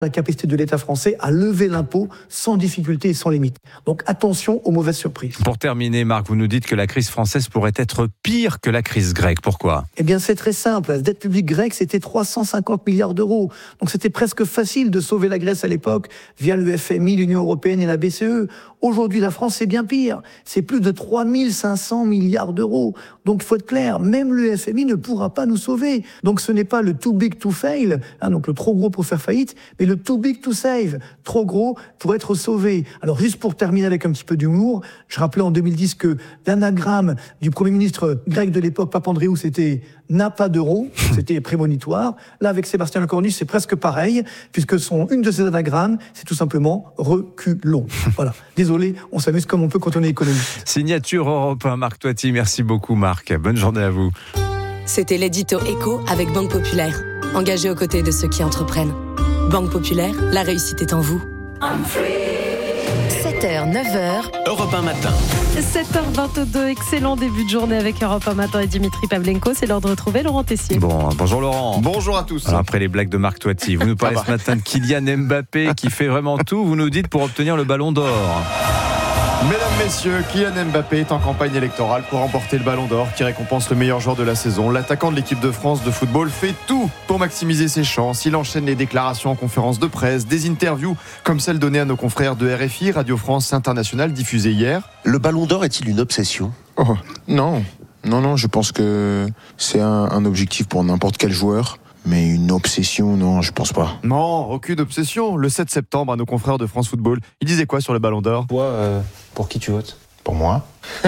la capacité de l'État français à lever l'impôt sans difficulté et sans limite. Donc attention aux mauvaises surprises. Pour terminer, Marc, vous nous dites que la crise française pourrait être pire que la crise grecque. Pourquoi ? Eh bien, c'est très simple. La dette publique grecque, c'était 350 milliards d'euros. Donc c'était presque facile de sauver la Grèce à l'époque via le FMI, l'Union européenne et la BCE. Aujourd'hui, la France, c'est bien pire. C'est plus de 3500 milliards d'euros. Donc, il faut être clair, même le FMI ne pourra pas nous sauver. Donc, ce n'est pas le too big to fail, donc le trop gros pour faire faillite, mais le too big to save, trop gros pour être sauvé. Alors, juste pour terminer avec un petit peu d'humour, je rappelais en 2010 que l'anagramme du Premier ministre grec de l'époque, Papandréou, c'était « n'a pas d'euro », c'était prémonitoire. Là, avec Sébastien Lecornu, c'est presque pareil, puisque une de ces anagrammes, c'est tout simplement « reculons ». Voilà. Désolé, on s'amuse comme on peut quand on est économiste. Signature Europe 1, Marc Toiti. Merci beaucoup, Marc. Bonne journée à vous. C'était l'édito Éco avec Banque Populaire. Engagé aux côtés de ceux qui entreprennent. Banque Populaire, la réussite est en vous. 7h, 9h. Europe 1 matin. 7h22, excellent début de journée avec Europe 1 matin et Dimitri Pavlenko. C'est l'heure de retrouver Laurent Tessier. Bonjour Laurent. Bonjour à tous. Alors, après les blagues de Marc Toiti, vous nous parlez ce matin de Kylian Mbappé qui fait vraiment tout. Vous nous dites pour obtenir le Ballon d'Or. Mesdames, messieurs, Kylian Mbappé est en campagne électorale pour remporter le Ballon d'Or qui récompense le meilleur joueur de la saison. L'attaquant de l'équipe de France de football fait tout pour maximiser ses chances. Il enchaîne les déclarations en conférence de presse, des interviews comme celle donnée à nos confrères de RFI, Radio France Internationale, diffusée hier. Le Ballon d'Or est-il une obsession ? Non, je pense que c'est un objectif pour n'importe quel joueur. Mais une obsession, non, je pense pas. Non, aucune obsession. Le 7 septembre, à nos confrères de France Football, ils disaient quoi sur le Ballon d'Or ? Pour qui tu votes ? Pour moi.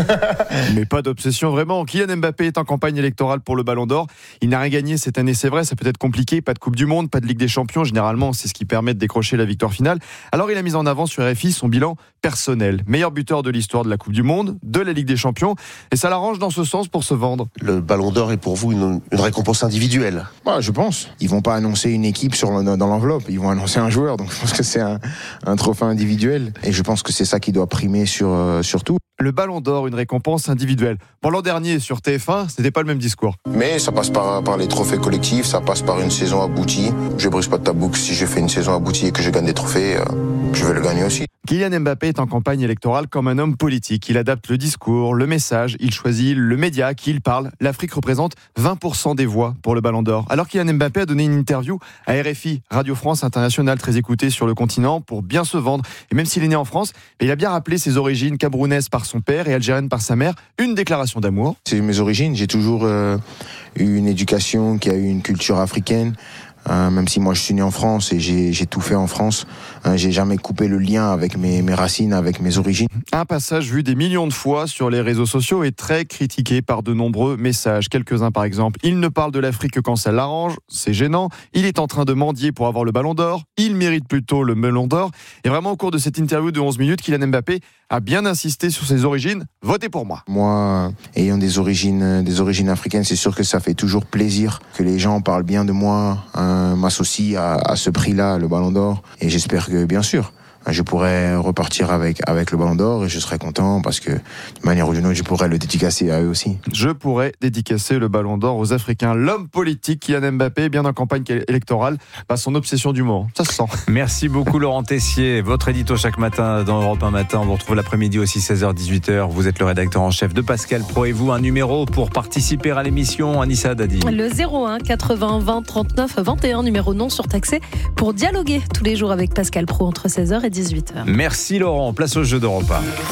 Mais pas d'obsession vraiment. Kylian Mbappé est en campagne électorale pour le Ballon d'Or. Il n'a rien gagné cette année, c'est vrai, ça peut être compliqué. Pas de Coupe du Monde, pas de Ligue des Champions. Généralement, c'est ce qui permet de décrocher la victoire finale. Alors, il a mis en avant sur RFI son bilan personnel. Meilleur buteur de l'histoire de la Coupe du Monde, de la Ligue des Champions. Et ça l'arrange dans ce sens pour se vendre. Le Ballon d'Or est pour vous une récompense individuelle ? Je pense. Ils vont pas annoncer une équipe dans l'enveloppe. Ils vont annoncer un joueur. Donc, je pense que c'est un trophée individuel. Et je pense que c'est ça qui doit primer sur tout. Le Ballon d'Or, une récompense individuelle. L'an dernier, sur TF1, c'était pas le même discours. Mais ça passe par les trophées collectifs, ça passe par une saison aboutie. Je brise pas de ta boucle. Si je fais une saison aboutie et que je gagne des trophées, je vais le gagner aussi. Kylian Mbappé est en campagne électorale comme un homme politique. Il adapte le discours, le message, il choisit le média à qui il parle. L'Afrique représente 20% des voix pour le Ballon d'Or. Alors Kylian Mbappé a donné une interview à RFI, Radio France Internationale, très écoutée sur le continent, pour bien se vendre. Et même s'il est né en France, il a bien rappelé ses origines camerounaises par son père et algériennes par sa mère. Une déclaration d'amour. C'est mes origines. J'ai toujours eu une éducation qui a eu une culture africaine. Même si moi je suis né en France et j'ai tout fait en France, j'ai jamais coupé le lien avec mes racines, avec mes origines. Un passage vu des millions de fois sur les réseaux sociaux et très critiqué par de nombreux messages. Quelques-uns par exemple. Il ne parle de l'Afrique que quand ça l'arrange, c'est gênant. Il est en train de mendier pour avoir le Ballon d'Or. Il mérite plutôt le melon d'or. Et vraiment au cours de cette interview de 11 minutes, Kylian Mbappé a bien insisté sur ses origines. Votez pour moi. Moi, ayant des origines africaines, c'est sûr que ça fait toujours plaisir que les gens parlent bien de moi, m'associent à ce prix-là, le Ballon d'Or. Et j'espère que, bien sûr, je pourrais repartir avec le Ballon d'Or et je serais content parce que, d'une manière ou d'une autre, je pourrais le dédicacer à eux aussi. Je pourrais dédicacer le Ballon d'Or aux Africains. L'homme politique Kylian Mbappé, bien en campagne électorale, son obsession du moment. Ça se sent. Merci beaucoup Laurent Tessier. Votre édito chaque matin dans Europe 1 matin. On vous retrouve l'après-midi aussi 16h-18h. Vous êtes le rédacteur en chef de Pascal Pro et vous, un numéro pour participer à l'émission. Anissa Dadi. Le 01 80 20 39 21, numéro non surtaxé pour dialoguer tous les jours avec Pascal Pro entre 16h et 18h. Merci Laurent, place au jeu d'Europe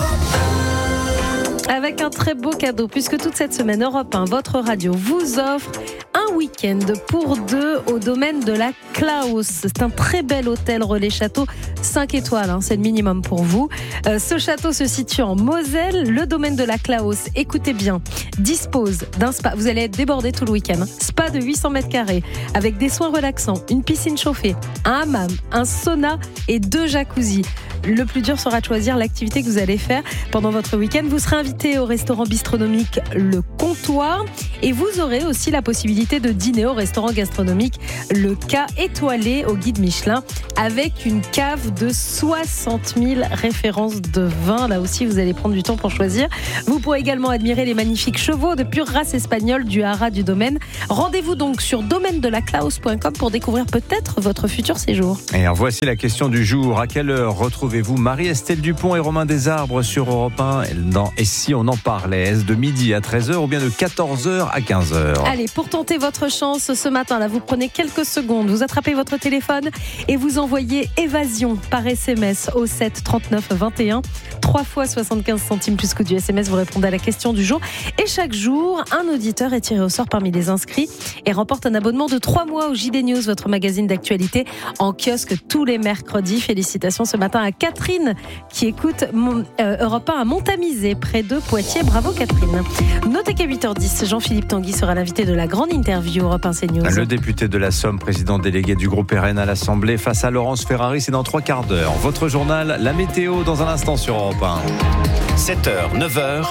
1. Avec un très beau cadeau, puisque toute cette semaine, Europe 1, votre radio, vous offre un week-end pour deux au domaine de la Klaus. C'est un très bel hôtel relais château 5 étoiles, c'est le minimum pour vous. Ce château se situe en Moselle. Le domaine de la Klaus, écoutez bien, dispose d'un spa. Vous allez être débordé tout le week-end. Spa de 800 mètres carrés avec des soins relaxants, une piscine chauffée, un hammam, un sauna et 2 jacuzzis. Le plus dur sera de choisir l'activité que vous allez faire pendant votre week-end. Vous serez invité au restaurant bistronomique Le comptoir. Et vous aurez aussi la possibilité de dîner au restaurant gastronomique Le K étoilé au guide Michelin avec une cave de 60 000 références de vin. Là aussi, vous allez prendre du temps pour choisir. Vous pourrez également admirer les magnifiques chevaux de pure race espagnole du haras du domaine. Rendez-vous donc sur domaine-de-la-Claus.com pour découvrir peut-être votre futur séjour. Et alors voici la question du jour. À quelle heure retrouvez-vous Marie-Estelle Dupont et Romain Desarbres sur Europe 1 Et si on en parlait, est-ce de midi à 13h ou bien de 14h à 15h? Allez, pour tenter votre chance ce matin, là, vous prenez quelques secondes, vous attrapez votre téléphone et vous envoyez évasion par SMS au 7 39 21. 3 fois 75 centimes plus coût du SMS, vous répondez à la question du jour. Et chaque jour, un auditeur est tiré au sort parmi les inscrits et remporte un abonnement de 3 mois au JD News, votre magazine d'actualité en kiosque tous les mercredis. Félicitations ce matin à Catherine qui écoute Europe 1 à Montamisé, près de Poitiers. Bravo Catherine. Notez qu'à 8h10, Jean-Philippe Tanguy sera l'invité de la grande interview Europe 1 CNews. Le député de la Somme, président délégué du groupe RN à l'Assemblée, face à Laurence Ferrari, c'est dans 3 quarts d'heure. Votre journal, la météo dans un instant sur Europe 1. 7h, 9h.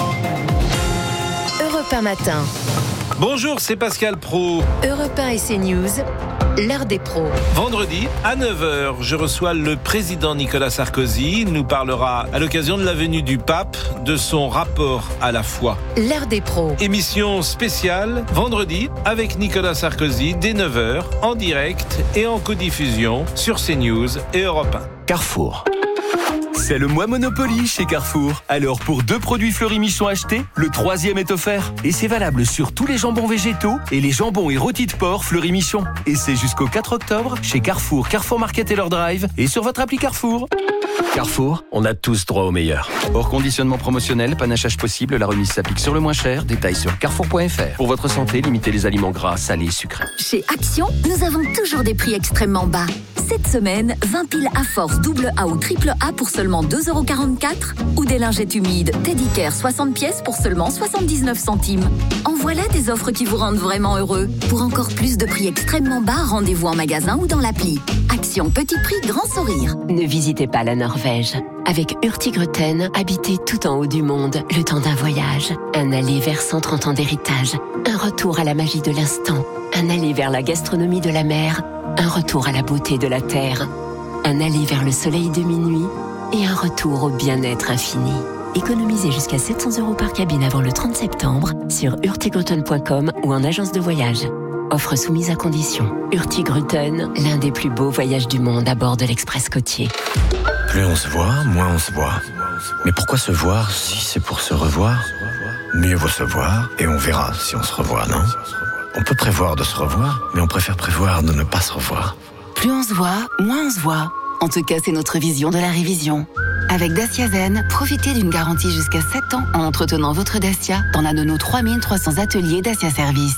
Europe 1 matin. Bonjour, c'est Pascal Praud. Europe 1 et CNews, l'heure des pros. Vendredi, à 9h, je reçois le président Nicolas Sarkozy. Il nous parlera, à l'occasion de la venue du pape, de son rapport à la foi. L'heure des pros. Émission spéciale, vendredi, avec Nicolas Sarkozy, dès 9h, en direct et en codiffusion sur CNews et Europe 1. Carrefour. C'est le mois Monopoly chez Carrefour. Alors pour 2 produits Fleury-Michon achetés, le 3e est offert. Et c'est valable sur tous les jambons végétaux et les jambons et rôtis de porc Fleury-Michon. Et c'est jusqu'au 4 octobre chez Carrefour, Carrefour Market et leur drive et sur votre appli Carrefour. Carrefour, on a tous droit au meilleur. Hors conditionnement promotionnel, panachage possible, la remise s'applique sur le moins cher. Détails sur carrefour.fr. Pour votre santé, limitez les aliments gras, salés, sucrés. Chez Action, nous avons toujours des prix extrêmement bas. Cette semaine, 20 piles à force double A ou triple A pour seulement 2,44 € ou des lingettes humides Teddy Care 60 pièces pour seulement 79 centimes. En voilà des offres qui vous rendent vraiment heureux. Pour encore plus de prix extrêmement bas, rendez-vous en magasin ou dans l'appli. Action petit prix, grand sourire. Ne visitez pas la Norvège. Avec Hurtigruten, habitez tout en haut du monde, le temps d'un voyage. Un aller vers 130 ans d'héritage. Un retour à la magie de l'instant. Un aller vers la gastronomie de la mer. Un retour à la beauté de la terre. Un aller vers le soleil de minuit. Et un retour au bien-être infini. Économisez jusqu'à 700 € par cabine avant le 30 septembre sur hurtigruten.com ou en agence de voyage. Offre soumise à condition. Hurtigruten, l'un des plus beaux voyages du monde à bord de l'Express côtier. Plus on se voit, moins on se voit. Mais pourquoi se voir si c'est pour se revoir? Mieux vaut se voir et on verra si on se revoit, non? On peut prévoir de se revoir, mais on préfère prévoir de ne pas se revoir. Plus on se voit, moins on se voit. En tout cas, c'est notre vision de la révision. Avec Dacia Zen, profitez d'une garantie jusqu'à 7 ans en entretenant votre Dacia dans l'un de nos 3300 ateliers Dacia Service.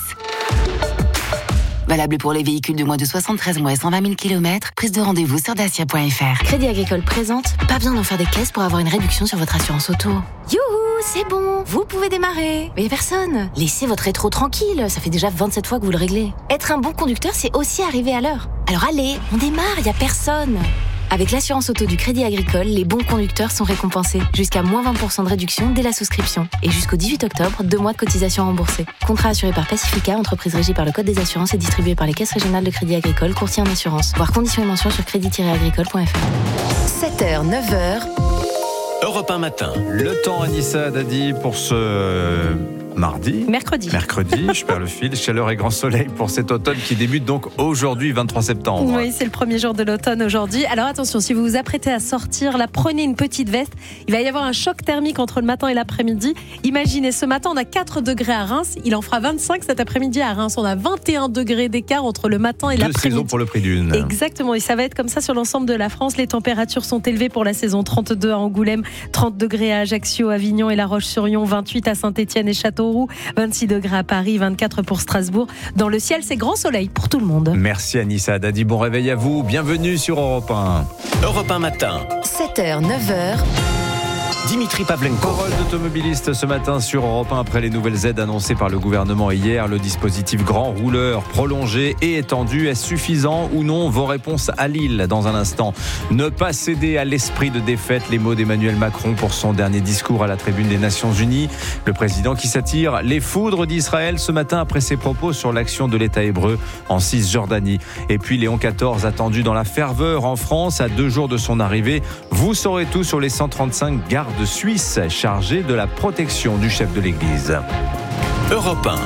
Valable pour les véhicules de moins de 73 mois et 120 000 km. Prise de rendez-vous sur dacia.fr. Crédit Agricole présente. Pas besoin d'en faire des caisses pour avoir une réduction sur votre assurance auto. Youhou, c'est bon, vous pouvez démarrer. Mais personne. Laissez votre rétro tranquille, ça fait déjà 27 fois que vous le réglez. Être un bon conducteur, c'est aussi arriver à l'heure. Alors allez, on démarre, y a personne. Avec l'assurance auto du Crédit Agricole, les bons conducteurs sont récompensés. Jusqu'à moins 20% de réduction dès la souscription. Et jusqu'au 18 octobre, 2 mois de cotisation remboursée. Contrat assuré par Pacifica, entreprise régie par le Code des assurances et distribué par les caisses régionales de Crédit Agricole, courtier en assurance. Voir conditions et mentions sur crédit-agricole.fr. 7h, 9h. Europe 1 matin. Le temps, Anissa Dadi, pour ce mardi. Mercredi, je perds le fil. Chaleur et grand soleil pour cet automne qui débute donc aujourd'hui, 23 septembre. Oui, c'est le premier jour de l'automne aujourd'hui. Alors attention, si vous vous apprêtez à sortir, là, prenez une petite veste. Il va y avoir un choc thermique entre le matin et l'après-midi. Imaginez, ce matin, on a 4 degrés à Reims. Il en fera 25 cet après-midi à Reims. On a 21 degrés d'écart entre le matin et l'après-midi. 2 saisons pour le prix d'une. Exactement, et ça va être comme ça sur l'ensemble de la France. Les températures sont élevées pour la saison. 32 à Angoulême, 30 degrés à Ajaccio, Avignon et La Roche-sur-Yon, 28 à Saint-Étienne et Châteauroux, 26 degrés à Paris, 24 pour Strasbourg. Dans le ciel, c'est grand soleil pour tout le monde. Merci Anissa Dadi, bon réveil à vous. Bienvenue sur Europe 1. Europe 1 matin. 7h, 9h. Dimitri Pavlenko. Parole d'automobiliste ce matin sur Europe 1 après les nouvelles aides annoncées par le gouvernement hier. Le dispositif grand rouleur prolongé et étendu, est suffisant ou non? Vos réponses à Lille dans un instant. Ne pas céder à l'esprit de défaite, les mots d'Emmanuel Macron pour son dernier discours à la tribune des Nations Unies. Le président qui s'attire les foudres d'Israël ce matin après ses propos sur l'action de l'État hébreu en Cisjordanie. Et puis Léon XIV attendu dans la ferveur en France à 2 jours de son arrivée. Vous saurez tout sur les 135 gardes suisses chargés de la protection du chef de l'Église. Europe 1.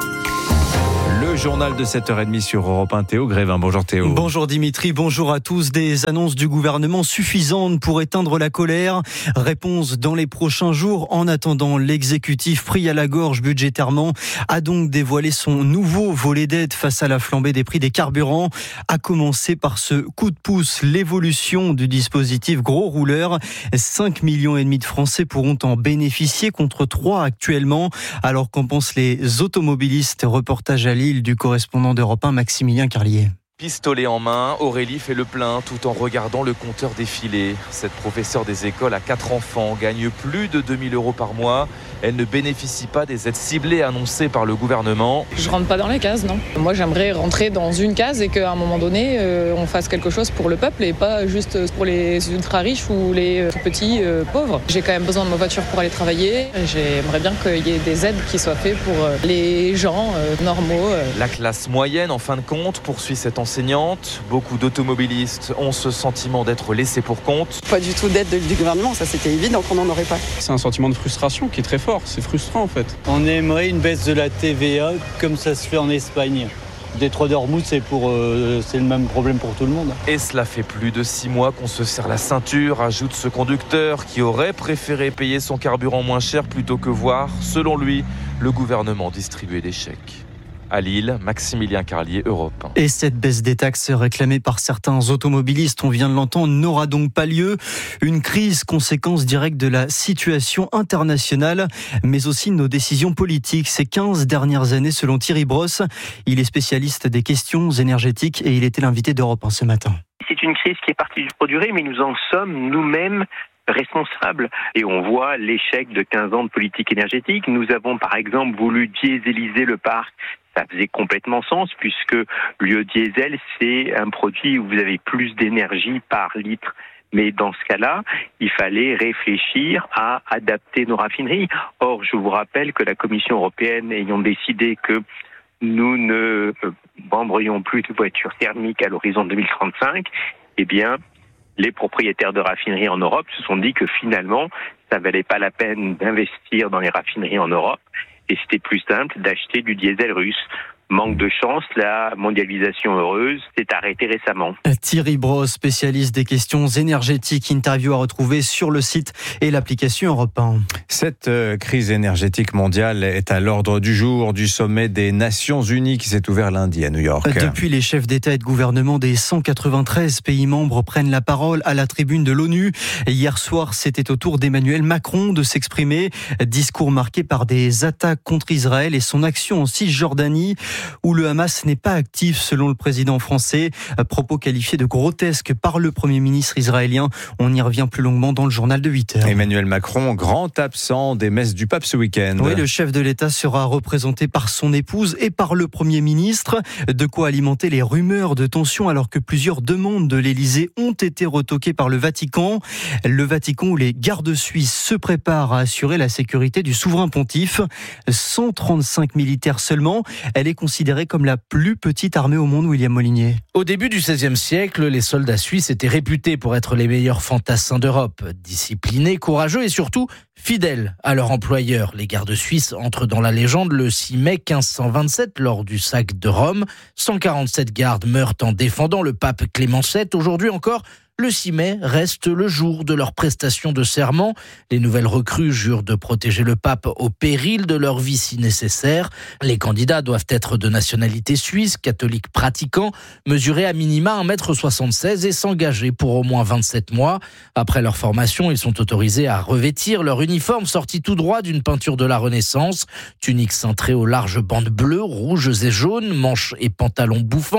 Le journal de 7h30 sur Europe 1, Théo Grévin. Bonjour Théo. Bonjour Dimitri, bonjour à tous. Des annonces du gouvernement suffisantes pour éteindre la colère. Réponse dans les prochains jours. En attendant, l'exécutif pris à la gorge budgétairement a donc dévoilé son nouveau volet d'aide face à la flambée des prix des carburants. À commencer par ce coup de pouce, l'évolution du dispositif gros rouleur. 5,5 millions de Français pourront en bénéficier contre 3 actuellement. Alors qu'en pensent les automobilistes? Reportage à Lille du correspondant d'Europe 1, Maximilien Carlier. Pistolet en main, Aurélie fait le plein tout en regardant le compteur défiler. Cette professeure des écoles a 4 enfants, gagne plus de 2 000 € par mois. Elle ne bénéficie pas des aides ciblées annoncées par le gouvernement. Je rentre pas dans les cases, non. Moi, j'aimerais rentrer dans une case et qu'à un moment donné, on fasse quelque chose pour le peuple et pas juste pour les ultra riches ou les petits pauvres. J'ai quand même besoin de ma voiture pour aller travailler. J'aimerais bien qu'il y ait des aides qui soient faites pour les gens normaux. La classe moyenne, en fin de compte, poursuit cette enseignante. Beaucoup d'automobilistes ont ce sentiment d'être laissés pour compte. Pas du tout d'aide du gouvernement, ça c'était évident qu'on n'en aurait pas. C'est un sentiment de frustration qui est très fort, c'est frustrant en fait. On aimerait une baisse de la TVA comme ça se fait en Espagne. Détroit d'Ormuz, c'est le même problème pour tout le monde. Et cela fait plus de 6 mois qu'on se serre la ceinture, ajoute ce conducteur qui aurait préféré payer son carburant moins cher plutôt que voir, selon lui, le gouvernement distribuer des chèques. À Lille, Maximilien Carlier, Europe 1. Et cette baisse des taxes réclamée par certains automobilistes, on vient de l'entendre, n'aura donc pas lieu. Une crise, conséquence directe de la situation internationale, mais aussi de nos décisions politiques. Ces 15 dernières années, selon Thierry Brosse, il est spécialiste des questions énergétiques et il était l'invité d'Europe 1 ce matin. C'est une crise qui est partie du trop durée, mais nous en sommes nous-mêmes responsables. Et on voit l'échec de 15 ans de politique énergétique. Nous avons par exemple voulu dieseliser le parc. Ça faisait complètement sens puisque le diesel, c'est un produit où vous avez plus d'énergie par litre. Mais dans ce cas-là, il fallait réfléchir à adapter nos raffineries. Or, je vous rappelle que la Commission européenne ayant décidé que nous ne vendrions plus de voitures thermiques à l'horizon 2035, eh bien, les propriétaires de raffineries en Europe se sont dit que finalement, ça valait pas la peine d'investir dans les raffineries en Europe et c'était plus simple d'acheter du diesel russe. Manque de chance, la mondialisation heureuse s'est arrêtée récemment. Thierry Brosse, spécialiste des questions énergétiques, interview à retrouver sur le site et l'application Europe 1. Cette crise énergétique mondiale est à l'ordre du jour du sommet des Nations Unies qui s'est ouvert lundi à New York. Depuis, les chefs d'État et de gouvernement des 193 pays membres prennent la parole à la tribune de l'ONU. Hier soir, c'était au tour d'Emmanuel Macron de s'exprimer. Discours marqué par des attaques contre Israël et son action en Cisjordanie, où le Hamas n'est pas actif selon le président français. Propos qualifiés de grotesques par le Premier ministre israélien. On y revient plus longuement dans le journal de 8h. Emmanuel Macron, grand absent des messes du pape ce week-end. Oui, le chef de l'État sera représenté par son épouse et par le Premier ministre. De quoi alimenter les rumeurs de tension alors que plusieurs demandes de l'Élysée ont été retoquées par le Vatican. Le Vatican où les gardes suisses se préparent à assurer la sécurité du souverain pontife. 135 militaires seulement. Elle est considérée comme la plus petite armée au monde, William Molinier. Au début du XVIe siècle, les soldats suisses étaient réputés pour être les meilleurs fantassins d'Europe. Disciplinés, courageux et surtout fidèles à leur employeur. Les gardes suisses entrent dans la légende le 6 mai 1527 lors du sac de Rome. 147 gardes meurent en défendant le pape Clément VII. Aujourd'hui encore, le 6 mai reste le jour de leur prestation de serment. Les nouvelles recrues jurent de protéger le pape au péril de leur vie si nécessaire. Les candidats doivent être de nationalité suisse, catholiques pratiquants, mesurer à minima 1,76 m et s'engager pour au moins 27 mois. Après leur formation, ils sont autorisés à revêtir leur uniforme sorti tout droit d'une peinture de la Renaissance. Tunique cintrée aux larges bandes bleues, rouges et jaunes, manches et pantalons bouffants,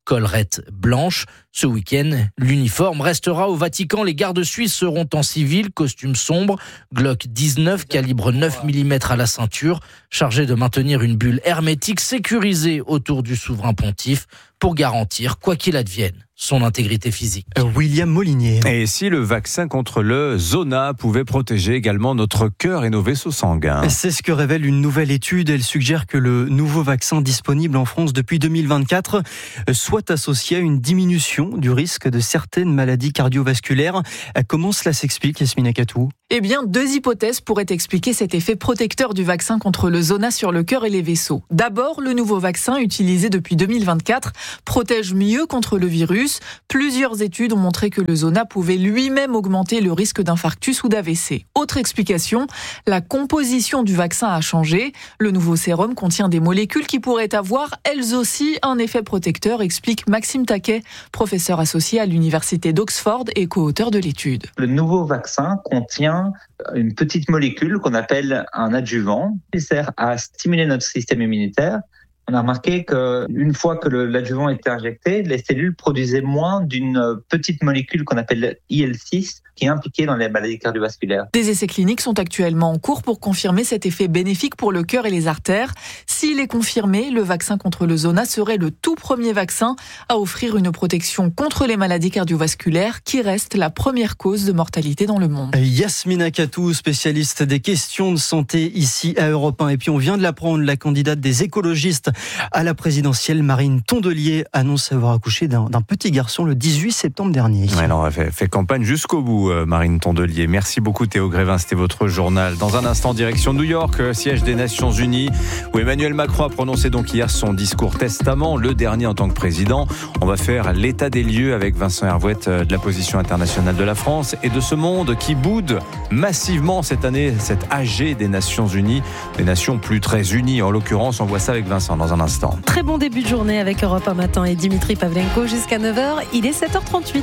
collerette blanche. Ce week-end, l'uniforme restera au Vatican. Les gardes suisses seront en civil, costume sombre, Glock 19, calibre 9 mm à la ceinture, chargé de maintenir une bulle hermétique sécurisée autour du souverain pontife pour garantir, quoi qu'il advienne, son intégrité physique. William Molinier. Et si le vaccin contre le zona pouvait protéger également notre cœur et nos vaisseaux sanguins ? C'est ce que révèle une nouvelle étude. Elle suggère que le nouveau vaccin disponible en France depuis 2024 soit associé à une diminution du risque de certaines maladies cardiovasculaires. Comment cela s'explique, Yasmina Katou ? Eh bien, 2 hypothèses pourraient expliquer cet effet protecteur du vaccin contre le zona sur le cœur et les vaisseaux. D'abord, le nouveau vaccin utilisé depuis 2024 protège mieux contre le virus. Plusieurs études ont montré que le zona pouvait lui-même augmenter le risque d'infarctus ou d'AVC. Autre explication, la composition du vaccin a changé. Le nouveau sérum contient des molécules qui pourraient avoir, elles aussi, un effet protecteur, explique Maxime Taquet, professeur associé à l'université d'Oxford et co-auteur de l'étude. Le nouveau vaccin contient une petite molécule qu'on appelle un adjuvant qui sert à stimuler notre système immunitaire. On a remarqué qu'une fois que l'adjuvant était injecté, les cellules produisaient moins d'une petite molécule qu'on appelle IL-6 qui est impliquée dans les maladies cardiovasculaires. Des essais cliniques sont actuellement en cours pour confirmer cet effet bénéfique pour le cœur et les artères. S'il est confirmé, le vaccin contre le zona serait le tout premier vaccin à offrir une protection contre les maladies cardiovasculaires qui reste la première cause de mortalité dans le monde. Yasmina Katou, spécialiste des questions de santé ici à Europe 1. Et puis on vient de l'apprendre, la candidate des écologistes à la présidentielle, Marine Tondelier, annonce avoir accouché d'un petit garçon le 18 septembre dernier. Ouais, alors, elle fait campagne jusqu'au bout, Marine Tondelier. Merci beaucoup Théo Grévin, c'était votre journal. Dans un instant, direction New York, siège des Nations Unies, où Emmanuel Macron a prononcé donc hier son discours testament, le dernier en tant que président. On va faire l'état des lieux avec Vincent Hervouette de la position internationale de la France et de ce monde qui boude massivement cette année, cette AG des Nations Unies, des nations plus très unies en l'occurrence. On voit ça avec Vincent dans un instant. Très bon début de journée avec Europe 1 matin et Dimitri Pavlenko jusqu'à 9h. Il est 7h38.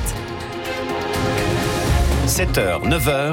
7h, 9h.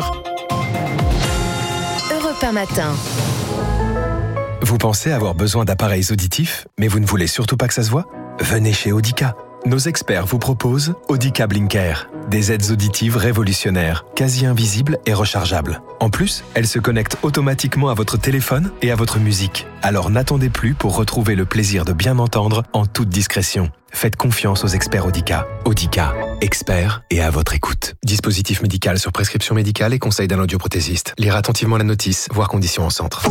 Europe 1 matin. Vous pensez avoir besoin d'appareils auditifs, mais vous ne voulez surtout pas que ça se voit ? Venez chez Audica. Nos experts vous proposent Audica Blinker, des aides auditives révolutionnaires, quasi invisibles et rechargeables. En plus, elles se connectent automatiquement à votre téléphone et à votre musique. Alors n'attendez plus pour retrouver le plaisir de bien entendre en toute discrétion. Faites confiance aux experts Audica. Audica, experts et à votre écoute. Dispositif médical sur prescription médicale et conseil d'un audioprothésiste. Lire attentivement la notice, voir conditions en centre.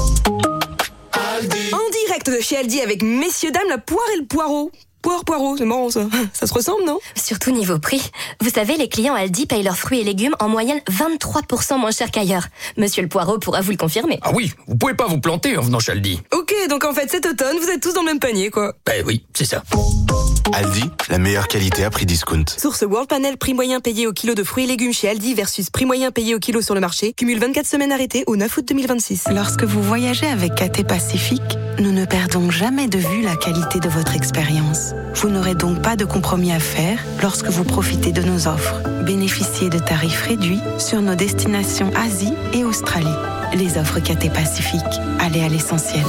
En direct de chez Aldi avec messieurs dames, la poire et le poireau. Poireau, c'est marrant ça. Ça se ressemble, non ? Surtout niveau prix. Vous savez, les clients Aldi payent leurs fruits et légumes en moyenne 23% moins cher qu'ailleurs. Monsieur le Poireau pourra vous le confirmer. Ah oui, vous pouvez pas vous planter en venant chez Aldi. Ok, donc en fait cet automne, vous êtes tous dans le même panier, quoi. Ben oui, c'est ça. Aldi, la meilleure qualité à prix discount. Source World Panel, prix moyen payé au kilo de fruits et légumes chez Aldi versus prix moyen payé au kilo sur le marché. Cumule 24 semaines arrêtées au 9 août 2026. Lorsque vous voyagez avec KT Pacifique, nous ne perdons jamais de vue la qualité de votre expérience. Vous n'aurez donc pas de compromis à faire lorsque vous profitez de nos offres. Bénéficiez de tarifs réduits sur nos destinations Asie et Australie. Les offres KT Pacifique. Allez à l'essentiel.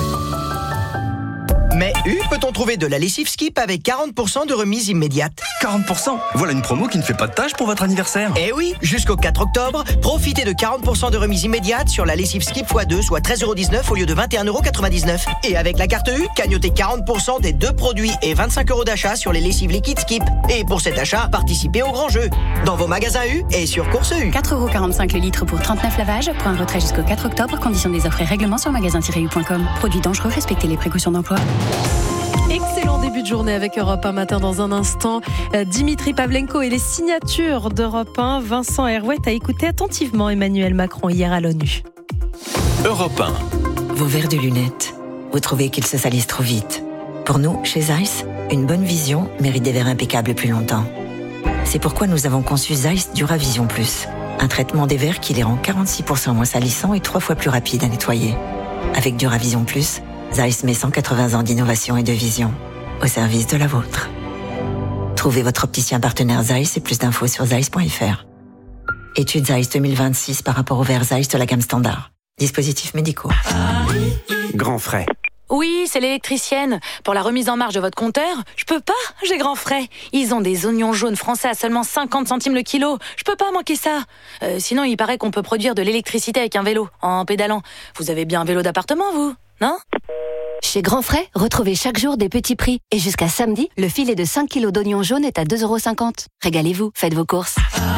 Mais peut-on trouver de la lessive Skip avec 40% de remise immédiate ? 40% ? Voilà une promo qui ne fait pas de tâche pour votre anniversaire. Eh oui, jusqu'au 4 octobre, profitez de 40% de remise immédiate sur la lessive Skip x2, soit 13,19€ au lieu de 21,99€. Et avec la carte U, cagnotez 40% des 2 produits et 25€ d'achat sur les lessives liquides Skip. Et pour cet achat, participez au grand jeu. Dans vos magasins U et sur Course U. 4,45€ le litre pour 39 lavages. Pour un retrait jusqu'au 4 octobre, conditions des offres et règlements sur magasin-u.com. Produits dangereux, respectez les précautions d'emploi. Excellent début de journée avec Europe 1 matin. Dans un instant, Dimitri Pavlenko et les signatures d'Europe 1. Vincent Hervouette a écouté attentivement Emmanuel Macron hier à l'ONU. Europe 1. Vos verres de lunettes, vous trouvez qu'ils se salissent trop vite. Pour nous, chez Zeiss, une bonne vision mérite des verres impeccables plus longtemps. C'est pourquoi nous avons conçu Zeiss Duravision Plus, un traitement des verres qui les rend 46% moins salissants et 3 fois plus rapides à nettoyer. Avec Duravision Plus, Zeiss met 180 ans d'innovation et de vision au service de la vôtre. Trouvez votre opticien partenaire Zeiss et plus d'infos sur zeiss.fr. Étude Zeiss 2026 par rapport aux verres Zeiss de la gamme standard. Dispositifs médicaux. Grand frais. Oui, c'est l'électricienne. Pour la remise en marche de votre compteur, je peux pas, j'ai grand frais. Ils ont des oignons jaunes français à seulement 50 centimes le kilo. Je peux pas manquer ça. Sinon, il paraît qu'on peut produire de l'électricité avec un vélo, en pédalant. Vous avez bien un vélo d'appartement, vous, non ? Chez Grand Frais, retrouvez chaque jour des petits prix. Et jusqu'à samedi, le filet de 5 kilos d'oignons jaunes est à 2,50 €. Régalez-vous, faites vos courses.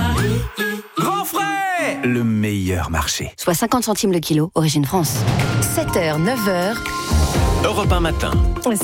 Grand Frais, le meilleur marché. Soit 50 centimes le kilo, origine France. 7h, 9h. Europe 1 matin.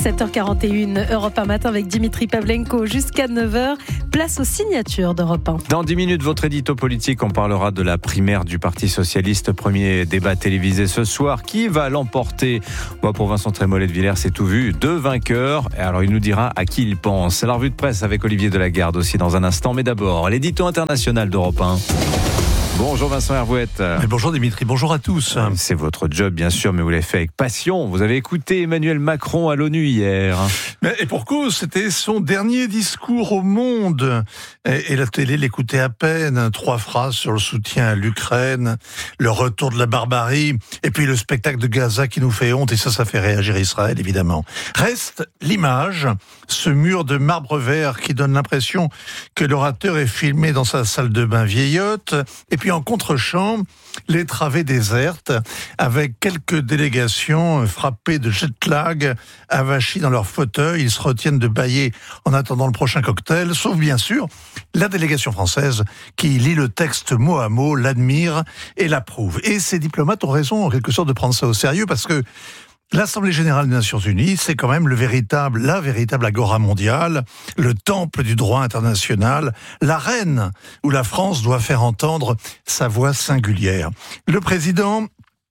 7h41, Europe 1 matin avec Dimitri Pavlenko jusqu'à 9h. Place aux signatures d'Europe 1. Dans 10 minutes, votre édito politique, on parlera de la primaire du Parti Socialiste. Premier débat télévisé ce soir. Qui va l'emporter ? Pour Vincent Trémollet de Villers, c'est tout vu. 2 vainqueurs. Et alors, il nous dira à qui il pense. La revue de presse avec Olivier Delagarde aussi dans un instant. Mais d'abord, l'édito international d'Europe 1. Bonjour Vincent Hervouette. Bonjour Dimitri, bonjour à tous. C'est votre job bien sûr, mais vous l'avez fait avec passion. Vous avez écouté Emmanuel Macron à l'ONU hier. Et pour cause, c'était son dernier discours au monde. Et la télé l'écoutait à peine. 3 phrases sur le soutien à l'Ukraine, le retour de la barbarie, et puis le spectacle de Gaza qui nous fait honte, et ça fait réagir Israël évidemment. Reste l'image, ce mur de marbre vert qui donne l'impression que l'orateur est filmé dans sa salle de bain vieillotte, et puis en contre-champ, les travées désertes, avec quelques délégations frappées de jet lag, avachis dans leurs fauteuils, ils se retiennent de bâiller en attendant le prochain cocktail, sauf bien sûr la délégation française qui lit le texte mot à mot, l'admire et l'approuve. Et ces diplomates ont raison en quelque sorte de prendre ça au sérieux, parce que l'Assemblée générale des Nations unies, c'est quand même la véritable agora mondiale, le temple du droit international, l'arène où la France doit faire entendre sa voix singulière. Le président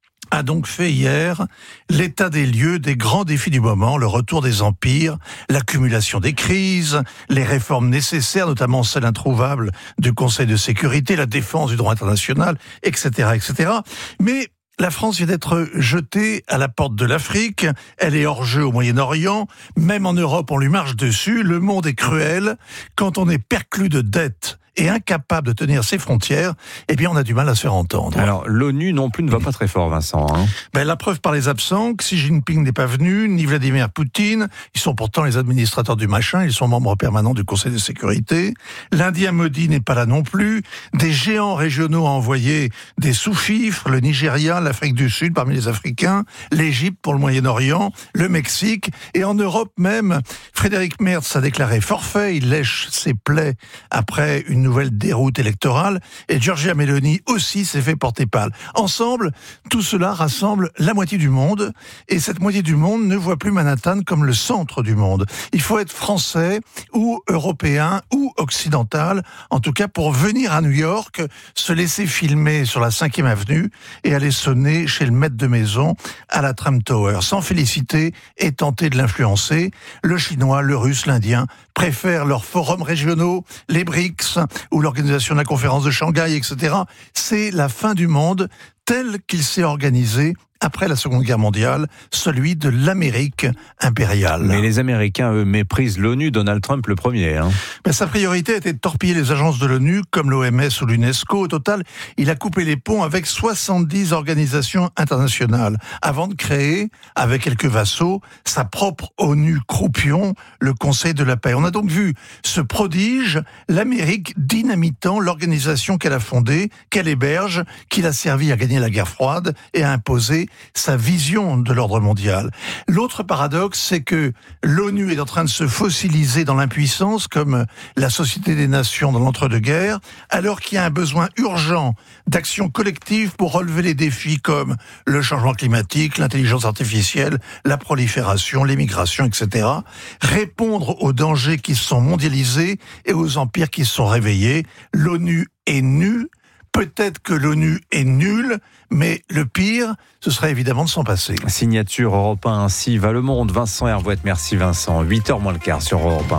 a donc fait hier l'état des lieux des grands défis du moment, le retour des empires, l'accumulation des crises, les réformes nécessaires, notamment celle introuvable du Conseil de sécurité, la défense du droit international, etc., etc. Mais la France vient d'être jetée à la porte de l'Afrique, elle est hors jeu au Moyen-Orient, même en Europe on lui marche dessus, le monde est cruel, quand on est perclus de dettes et incapable de tenir ses frontières, eh bien on a du mal à se faire entendre. Alors l'ONU non plus ne va pas très fort, Vincent. La preuve par les absents, que Xi Jinping n'est pas venu, ni Vladimir Poutine, ils sont pourtant les administrateurs du machin, ils sont membres permanents du Conseil de sécurité. L'Indien Modi n'est pas là non plus, des géants régionaux ont envoyé des sous-fifres, le Nigeria, l'Afrique du Sud parmi les Africains, l'Égypte pour le Moyen-Orient, le Mexique, et en Europe même, Frédéric Merz a déclaré forfait, il lèche ses plaies après une nouvelle déroute électorale, et Giorgia Meloni aussi s'est fait porter pâle. Ensemble, tout cela rassemble la moitié du monde, et cette moitié du monde ne voit plus Manhattan comme le centre du monde. Il faut être français, ou européen, ou occidental, en tout cas pour venir à New York, se laisser filmer sur la 5e avenue, et aller sonner chez le maître de maison à la Trump Tower. Sans féliciter et tenter de l'influencer, le chinois, le russe, l'indien préfèrent leurs forums régionaux, les BRICS, ou l'organisation de la conférence de Shanghai, etc. C'est la fin du monde tel qu'il s'est organisé après la Seconde Guerre mondiale, celui de l'Amérique impériale. Mais les Américains, eux, méprisent l'ONU, Donald Trump le premier. Sa priorité était de torpiller les agences de l'ONU, comme l'OMS ou l'UNESCO. Au total, il a coupé les ponts avec 70 organisations internationales, avant de créer, avec quelques vassaux, sa propre ONU croupion, le Conseil de la paix. On a donc vu ce prodige, l'Amérique dynamitant l'organisation qu'elle a fondée, qu'elle héberge, qui l'a servi à gagner la guerre froide et à imposer sa vision de l'ordre mondial. L'autre paradoxe, c'est que l'ONU est en train de se fossiliser dans l'impuissance, comme la Société des Nations dans l'entre-deux-guerres, alors qu'il y a un besoin urgent d'action collective pour relever les défis comme le changement climatique, l'intelligence artificielle, la prolifération, l'émigration, etc. Répondre aux dangers qui se sont mondialisés et aux empires qui se sont réveillés. L'ONU est nue. Peut-être que l'ONU est nulle, mais le pire, ce serait évidemment de s'en passer. Signature Europe 1, ainsi va le monde. Vincent Hervouette, merci Vincent. 8h moins le quart sur Europe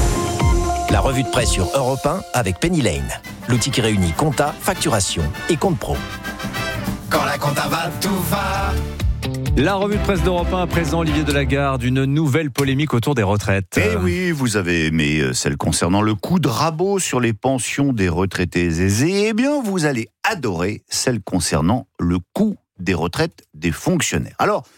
1. La revue de presse sur Europe 1 avec Penny Lane. L'outil qui réunit compta, facturation et compte pro. Quand la compta va, tout va. La revue de presse d'Europe 1 à présent, Olivier Delagarde, une nouvelle polémique autour des retraites. Eh oui, vous avez aimé celle concernant le coup de rabot sur les pensions des retraités aisés. Eh bien, vous allez adorer celle concernant le coût des retraites des fonctionnaires. Alors,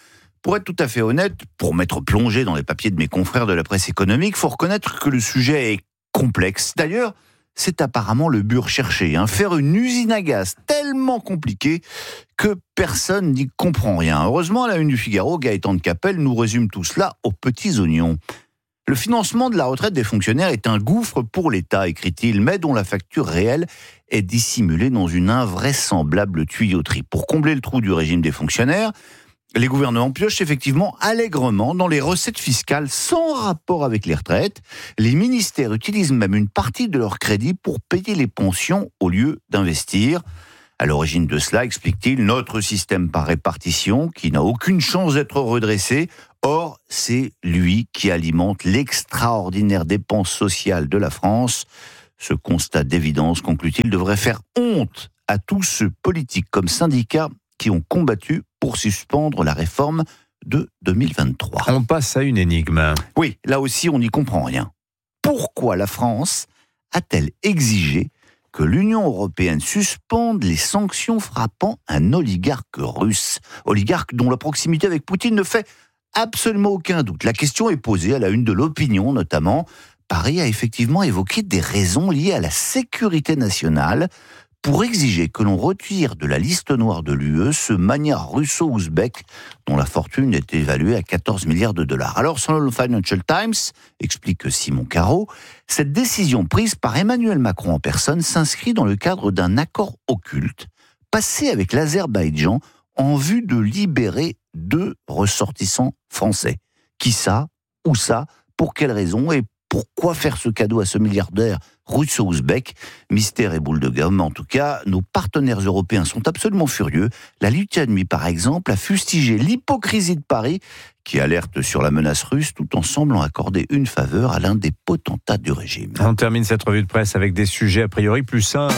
Pour être tout à fait honnête, pour m'être plongé dans les papiers de mes confrères de la presse économique, faut reconnaître que le sujet est complexe. D'ailleurs, c'est apparemment le but recherché. Faire une usine à gaz tellement compliquée que personne n'y comprend rien. Heureusement, à la une du Figaro, Gaëtan de Capelle nous résume tout cela aux petits oignons. Le financement de la retraite des fonctionnaires est un gouffre pour l'État, écrit-il, mais dont la facture réelle est dissimulée dans une invraisemblable tuyauterie. Pour combler le trou du régime des fonctionnaires, les gouvernements piochent effectivement allègrement dans les recettes fiscales sans rapport avec les retraites. Les ministères utilisent même une partie de leur crédit pour payer les pensions au lieu d'investir. À l'origine de cela, explique-t-il, notre système par répartition qui n'a aucune chance d'être redressé. Or, c'est lui qui alimente l'extraordinaire dépense sociale de la France. Ce constat d'évidence, conclut-il, devrait faire honte à tous ceux politiques comme syndicats qui ont combattu pour suspendre la réforme de 2023. On passe à une énigme. Oui, là aussi on n'y comprend rien. Pourquoi la France a-t-elle exigé que l'Union européenne suspende les sanctions frappant un oligarque russe, oligarque dont la proximité avec Poutine ne fait absolument aucun doute. La question est posée à la une de l'Opinion notamment. Paris a effectivement évoqué des raisons liées à la sécurité nationale pour exiger que l'on retire de la liste noire de l'UE ce magnat russo-ouzbek dont la fortune est évaluée à 14 milliards de dollars. Alors, selon le Financial Times, explique Simon Caro, cette décision prise par Emmanuel Macron en personne s'inscrit dans le cadre d'un accord occulte passé avec l'Azerbaïdjan en vue de libérer 2 ressortissants français. Qui ça? Où ça? Pour quelles raisons? Et pourquoi faire ce cadeau à ce milliardaire russo-ouzbek? Mystère et boule de gomme. En tout cas, nos partenaires européens sont absolument furieux. La Lituanie, par exemple, a fustigé l'hypocrisie de Paris qui alerte sur la menace russe tout en semblant accorder une faveur à l'un des potentats du régime. On termine cette revue de presse avec des sujets a priori plus simples.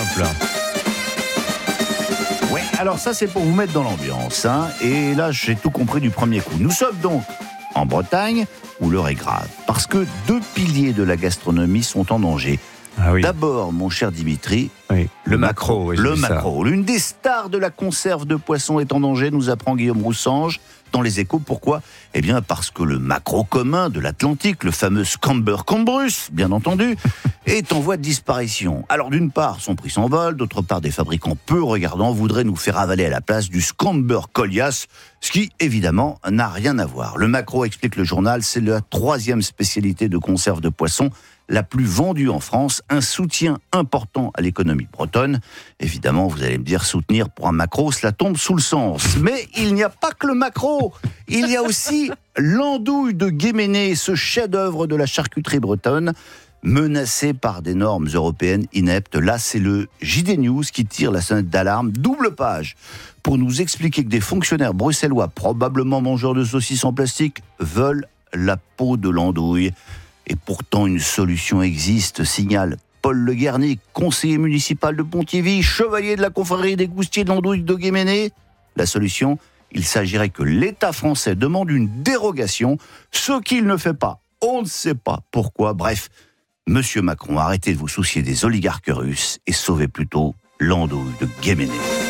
Oui, alors ça c'est pour vous mettre dans l'ambiance. Et là, j'ai tout compris du premier coup. Nous sommes donc en Bretagne, où l'heure est grave, parce que 2 piliers de la gastronomie sont en danger. Ah oui. D'abord, mon cher Dimitri, le maquereau. Oui, le maquereau. L'une des stars de la conserve de poissons est en danger, nous apprend Guillaume Roussange dans Les Échos. Pourquoi ? Eh bien, parce que le maquereau commun de l'Atlantique, le fameux Scamber cambrus, bien entendu, est en voie de disparition. Alors, d'une part, son prix s'envole, d'autre part, des fabricants peu regardants voudraient nous faire avaler à la place du Scamber colias, ce qui, évidemment, n'a rien à voir. Le maquereau, explique le journal, c'est la 3e spécialité de conserve de poissons la plus vendue en France, un soutien important à l'économie bretonne. Évidemment, vous allez me dire, soutenir pour un maquereau, cela tombe sous le sens. Mais il n'y a pas que le maquereau, il y a aussi l'andouille de Guéméné, ce chef-d'œuvre de la charcuterie bretonne, menacé par des normes européennes ineptes. Là, c'est le JD News qui tire la sonnette d'alarme, double page, pour nous expliquer que des fonctionnaires bruxellois, probablement mangeurs de saucisses en plastique, veulent la peau de l'andouille. Et pourtant, une solution existe, signale Paul Le Guernic, conseiller municipal de Pontivy, chevalier de la confrérie des Goustiers de l'Andouille de Guéméné. La solution, il s'agirait que l'État français demande une dérogation, ce qu'il ne fait pas. On ne sait pas pourquoi. Bref, Monsieur Macron, arrêtez de vous soucier des oligarques russes et sauvez plutôt l'andouille de Guéméné.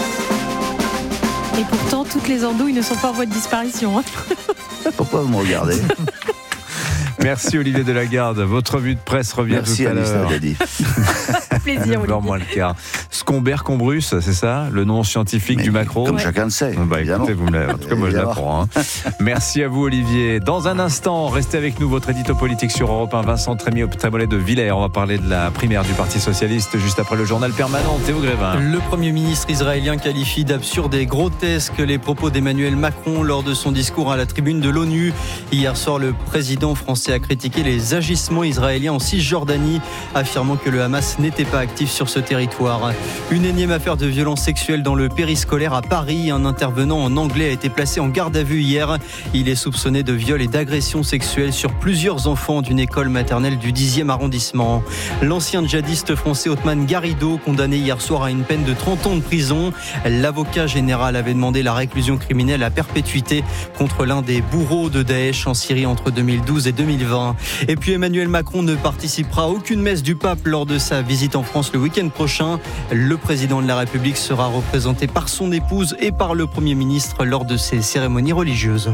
Et pourtant, toutes les andouilles ne sont pas en voie de disparition. Pourquoi vous me regardez ? Merci Olivier Delagarde. Votre revue de presse revient tout à l'heure. Merci plaisir, Olivier. Moins le quart. Scamber cambrus, c'est ça, le nom scientifique du maquereau. Comme chacun le sait. Bah, écoutez, en tout cas, moi je l'apprends. Merci à vous Olivier. Dans un instant, restez avec nous, votre édito politique sur Europe 1, Vincent Trémollet de Villers. On va parler de la primaire du Parti Socialiste juste après le journal permanent. Théo Grévin. Le Premier ministre israélien qualifie d'absurde et grotesque les propos d'Emmanuel Macron lors de son discours à la tribune de l'ONU. Hier soir, le président français a critiqué les agissements israéliens en Cisjordanie, affirmant que le Hamas n'était pas actif sur ce territoire. Une énième affaire de violence sexuelle dans le périscolaire à Paris. Un intervenant en anglais a été placé en garde à vue hier. Il est soupçonné de viol et d'agression sexuelle sur plusieurs enfants d'une école maternelle du 10e arrondissement. L'ancien djihadiste français Othman Garrido, condamné hier soir à une peine de 30 ans de prison. L'avocat général avait demandé la réclusion criminelle à perpétuité contre l'un des bourreaux de Daesh en Syrie entre 2012 et 2020. Et puis Emmanuel Macron ne participera à aucune messe du pape lors de sa visite en France le week-end prochain. Le président de la République sera représenté par son épouse et par le Premier ministre lors de ces cérémonies religieuses.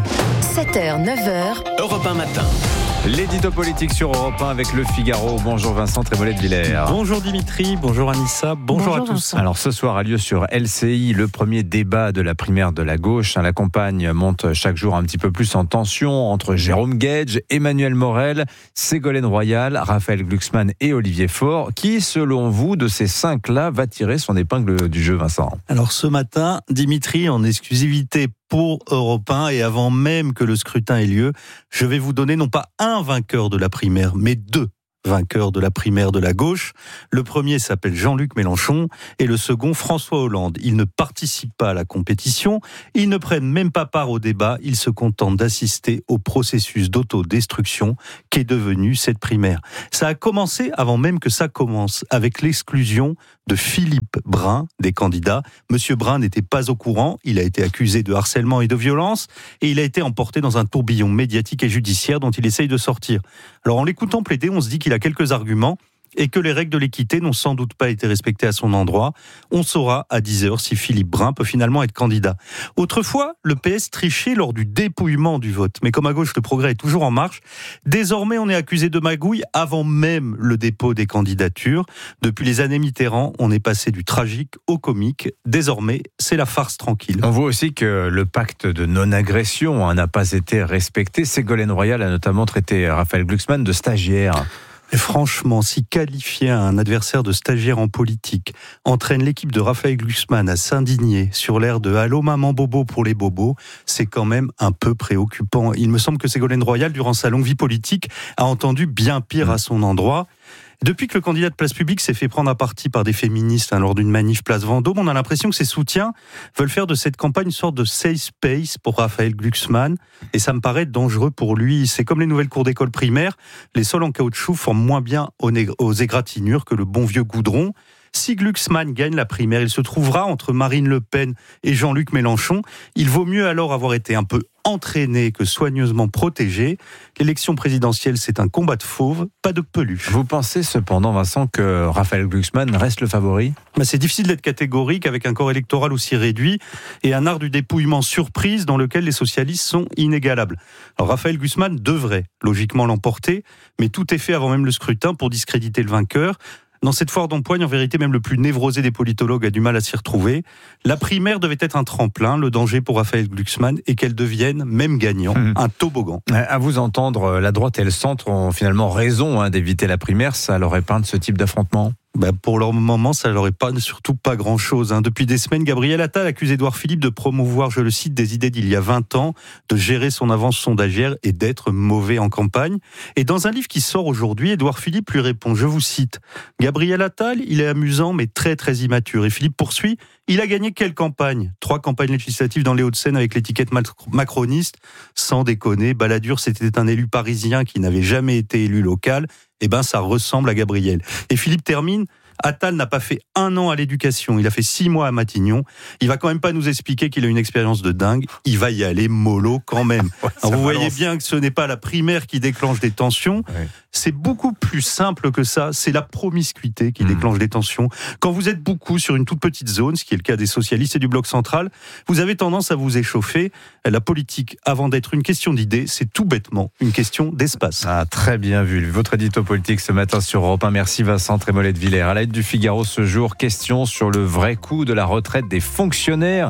7h, 9h, Europe 1 matin. L'édito politique sur Europe 1 avec Le Figaro. Bonjour Vincent Trémolet-de-Villers. Bonjour Dimitri, bonjour Anissa, bonjour à tous. Vincent. Alors ce soir a lieu sur LCI le premier débat de la primaire de la gauche. La campagne monte chaque jour un petit peu plus en tension entre Jérôme Guedj, Emmanuel Morel, Ségolène Royal, Raphaël Glucksmann et Olivier Faure. Qui, selon vous, de ces 5-là, va tirer son épingle du jeu, Vincent ? Alors ce matin, Dimitri, en exclusivité pour Europe 1 et avant même que le scrutin ait lieu, je vais vous donner non pas un vainqueur de la primaire, mais 2 vainqueurs de la primaire de la gauche. Le premier s'appelle Jean-Luc Mélenchon et le second François Hollande. Ils ne participent pas à la compétition, ils ne prennent même pas part au débat, ils se contentent d'assister au processus d'autodestruction qu'est devenu cette primaire. Ça a commencé avant même que ça commence, avec l'exclusion de Philippe Brun des candidats. Monsieur Brun n'était pas au courant, il a été accusé de harcèlement et de violence et il a été emporté dans un tourbillon médiatique et judiciaire dont il essaye de sortir. Alors en l'écoutant plaider, on se dit qu'il a quelques arguments et que les règles de l'équité n'ont sans doute pas été respectées à son endroit. On saura à 10h si Philippe Brun peut finalement être candidat. Autrefois, le PS trichait lors du dépouillement du vote. Mais comme à gauche, le progrès est toujours en marche. Désormais, on est accusé de magouille avant même le dépôt des candidatures. Depuis les années Mitterrand, on est passé du tragique au comique. Désormais, c'est la farce tranquille. On voit aussi que le pacte de non-agression n'a pas été respecté. Ségolène Royal a notamment traité Raphaël Glucksmann de stagiaire. Et franchement, si qualifier un adversaire de stagiaire en politique entraîne l'équipe de Raphaël Glucksmann à s'indigner sur l'air de « Allô maman bobo pour les bobos », c'est quand même un peu préoccupant. Il me semble que Ségolène Royal, durant sa longue vie politique, a entendu bien pire à son endroit. Depuis que le candidat de Place Publique s'est fait prendre à partie par des féministes lors d'une manif Place Vendôme, on a l'impression que ses soutiens veulent faire de cette campagne une sorte de safe space pour Raphaël Glucksmann. Et ça me paraît dangereux pour lui. C'est comme les nouvelles cours d'école primaire. Les sols en caoutchouc forment moins bien aux égratignures que le bon vieux goudron. Si Glucksmann gagne la primaire, il se trouvera entre Marine Le Pen et Jean-Luc Mélenchon. Il vaut mieux alors avoir été un peu entraîné que soigneusement protégé. L'élection présidentielle, c'est un combat de fauves, pas de peluche. Vous pensez cependant, Vincent, que Raphaël Glucksmann reste le favori ? C'est difficile d'être catégorique avec un corps électoral aussi réduit et un art du dépouillement surprise dans lequel les socialistes sont inégalables. Alors, Raphaël Glucksmann devrait logiquement l'emporter, mais tout est fait avant même le scrutin pour discréditer le vainqueur. Dans cette foire d'empoigne, en vérité, même le plus névrosé des politologues a du mal à s'y retrouver. La primaire devait être un tremplin. Le danger pour Raphaël Glucksmann est qu'elle devienne, même gagnant, un toboggan. À vous entendre, la droite et le centre ont finalement raison d'éviter la primaire. Ça leur épargne ce type d'affrontement ? Pour le moment, ça leur épargne surtout pas grand-chose. Depuis des semaines, Gabriel Attal accuse Édouard Philippe de promouvoir, je le cite, des idées d'il y a 20 ans, de gérer son avance sondagière et d'être mauvais en campagne. Et dans un livre qui sort aujourd'hui, Édouard Philippe lui répond, je vous cite, « Gabriel Attal, il est amusant mais très très immature. » Et Philippe poursuit, « Il a gagné quelle campagne ? 3 campagnes législatives dans les Hauts-de-Seine avec l'étiquette macroniste. Sans déconner, Balladur, c'était un élu parisien qui n'avait jamais été élu local. Ça ressemble à Gabriel. » Et Philippe termine, Attal n'a pas fait 1 an à l'éducation, il a fait 6 mois à Matignon. Il va quand même pas nous expliquer qu'il a une expérience de dingue. Il va y aller mollo quand même. Alors vous voyez bien que ce n'est pas la primaire qui déclenche des tensions. Ouais. C'est beaucoup plus simple que ça. C'est la promiscuité qui déclenche des tensions. Quand vous êtes beaucoup sur une toute petite zone, ce qui est le cas des socialistes et du bloc central, vous avez tendance à vous échauffer. La politique, avant d'être une question d'idées, c'est tout bêtement une question d'espace. Très bien vu. Votre édito politique ce matin sur Europe 1. Merci Vincent Trémolet-de-Villers. À la du Figaro ce jour, question sur le vrai coût de la retraite des fonctionnaires.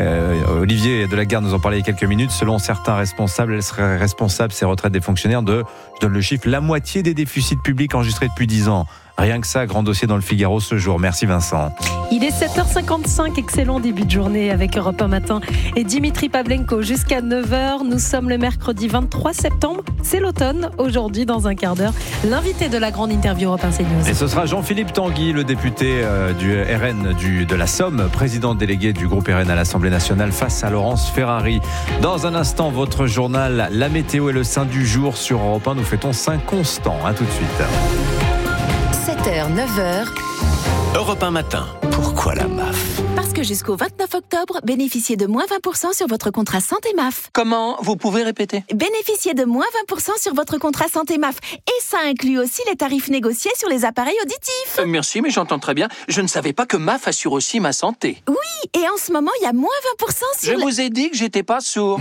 Olivier Delagarde nous en parlait il y a quelques minutes. Selon certains responsables, elles seraient responsables, ces retraites des fonctionnaires, de, je donne le chiffre, la moitié des déficits publics enregistrés depuis 10 ans. Rien que ça, grand dossier dans le Figaro ce jour. Merci Vincent. Il est 7h55, excellent début de journée avec Europe 1 matin et Dimitri Pavlenko jusqu'à 9h. Nous sommes le mercredi 23 septembre, c'est l'automne. Aujourd'hui, dans un quart d'heure, l'invité de la grande interview Europe 1 CNews. Et ce sera Jean-Philippe Tanguy, le député du RN de la Somme, président délégué du groupe RN à l'Assemblée nationale face à Laurence Ferrari. Dans un instant, votre journal La météo et le saint du jour sur Europe 1. Nous fêtons Saint Constant. À tout de suite. 7h, 9h. Europe 1 matin. Pourquoi la MAF? Parce que jusqu'au 29 octobre, bénéficiez de moins 20% sur votre contrat santé MAF. Comment? Vous pouvez répéter? Bénéficiez de moins 20% sur votre contrat santé MAF. Et ça inclut aussi les tarifs négociés sur les appareils auditifs. Merci, mais j'entends très bien. Je ne savais pas que MAF assure aussi ma santé. Oui, et en ce moment, il y a moins 20% sur... Je vous ai dit que j'étais pas sourd.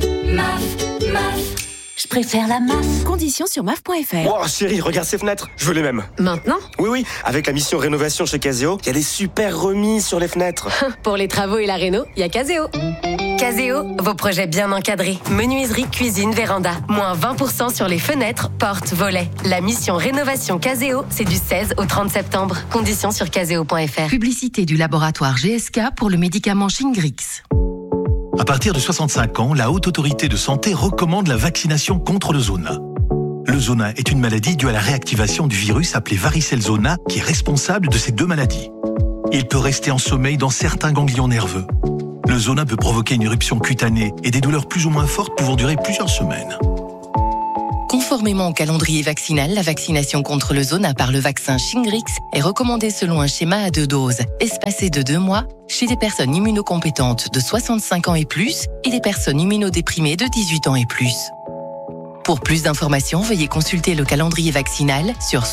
MAF. Je préfère la MAF. Conditions sur MAF.fr. Oh chérie, regarde ces fenêtres, je veux les mêmes. Maintenant? Oui, avec la mission rénovation chez Caseo, il y a des super remises sur les fenêtres. Pour les travaux et la réno, il y a Caseo. Caseo, vos projets bien encadrés. Menuiserie, cuisine, véranda. Moins 20% sur les fenêtres, portes, volets. La mission rénovation Caseo, c'est du 16 au 30 septembre. Conditions sur caseo.fr. Publicité du laboratoire GSK pour le médicament Shingrix. À partir de 65 ans, la Haute Autorité de Santé recommande la vaccination contre le zona. Le zona est une maladie due à la réactivation du virus appelé varicelle zona qui est responsable de ces deux maladies. Il peut rester en sommeil dans certains ganglions nerveux. Le zona peut provoquer une éruption cutanée et des douleurs plus ou moins fortes pouvant durer plusieurs semaines. Conformément au calendrier vaccinal, la vaccination contre le zona par le vaccin Shingrix est recommandée selon un schéma à 2 doses, espacé de 2 mois, chez des personnes immunocompétentes de 65 ans et plus et des personnes immunodéprimées de 18 ans et plus. Pour plus d'informations, veuillez consulter le calendrier vaccinal sur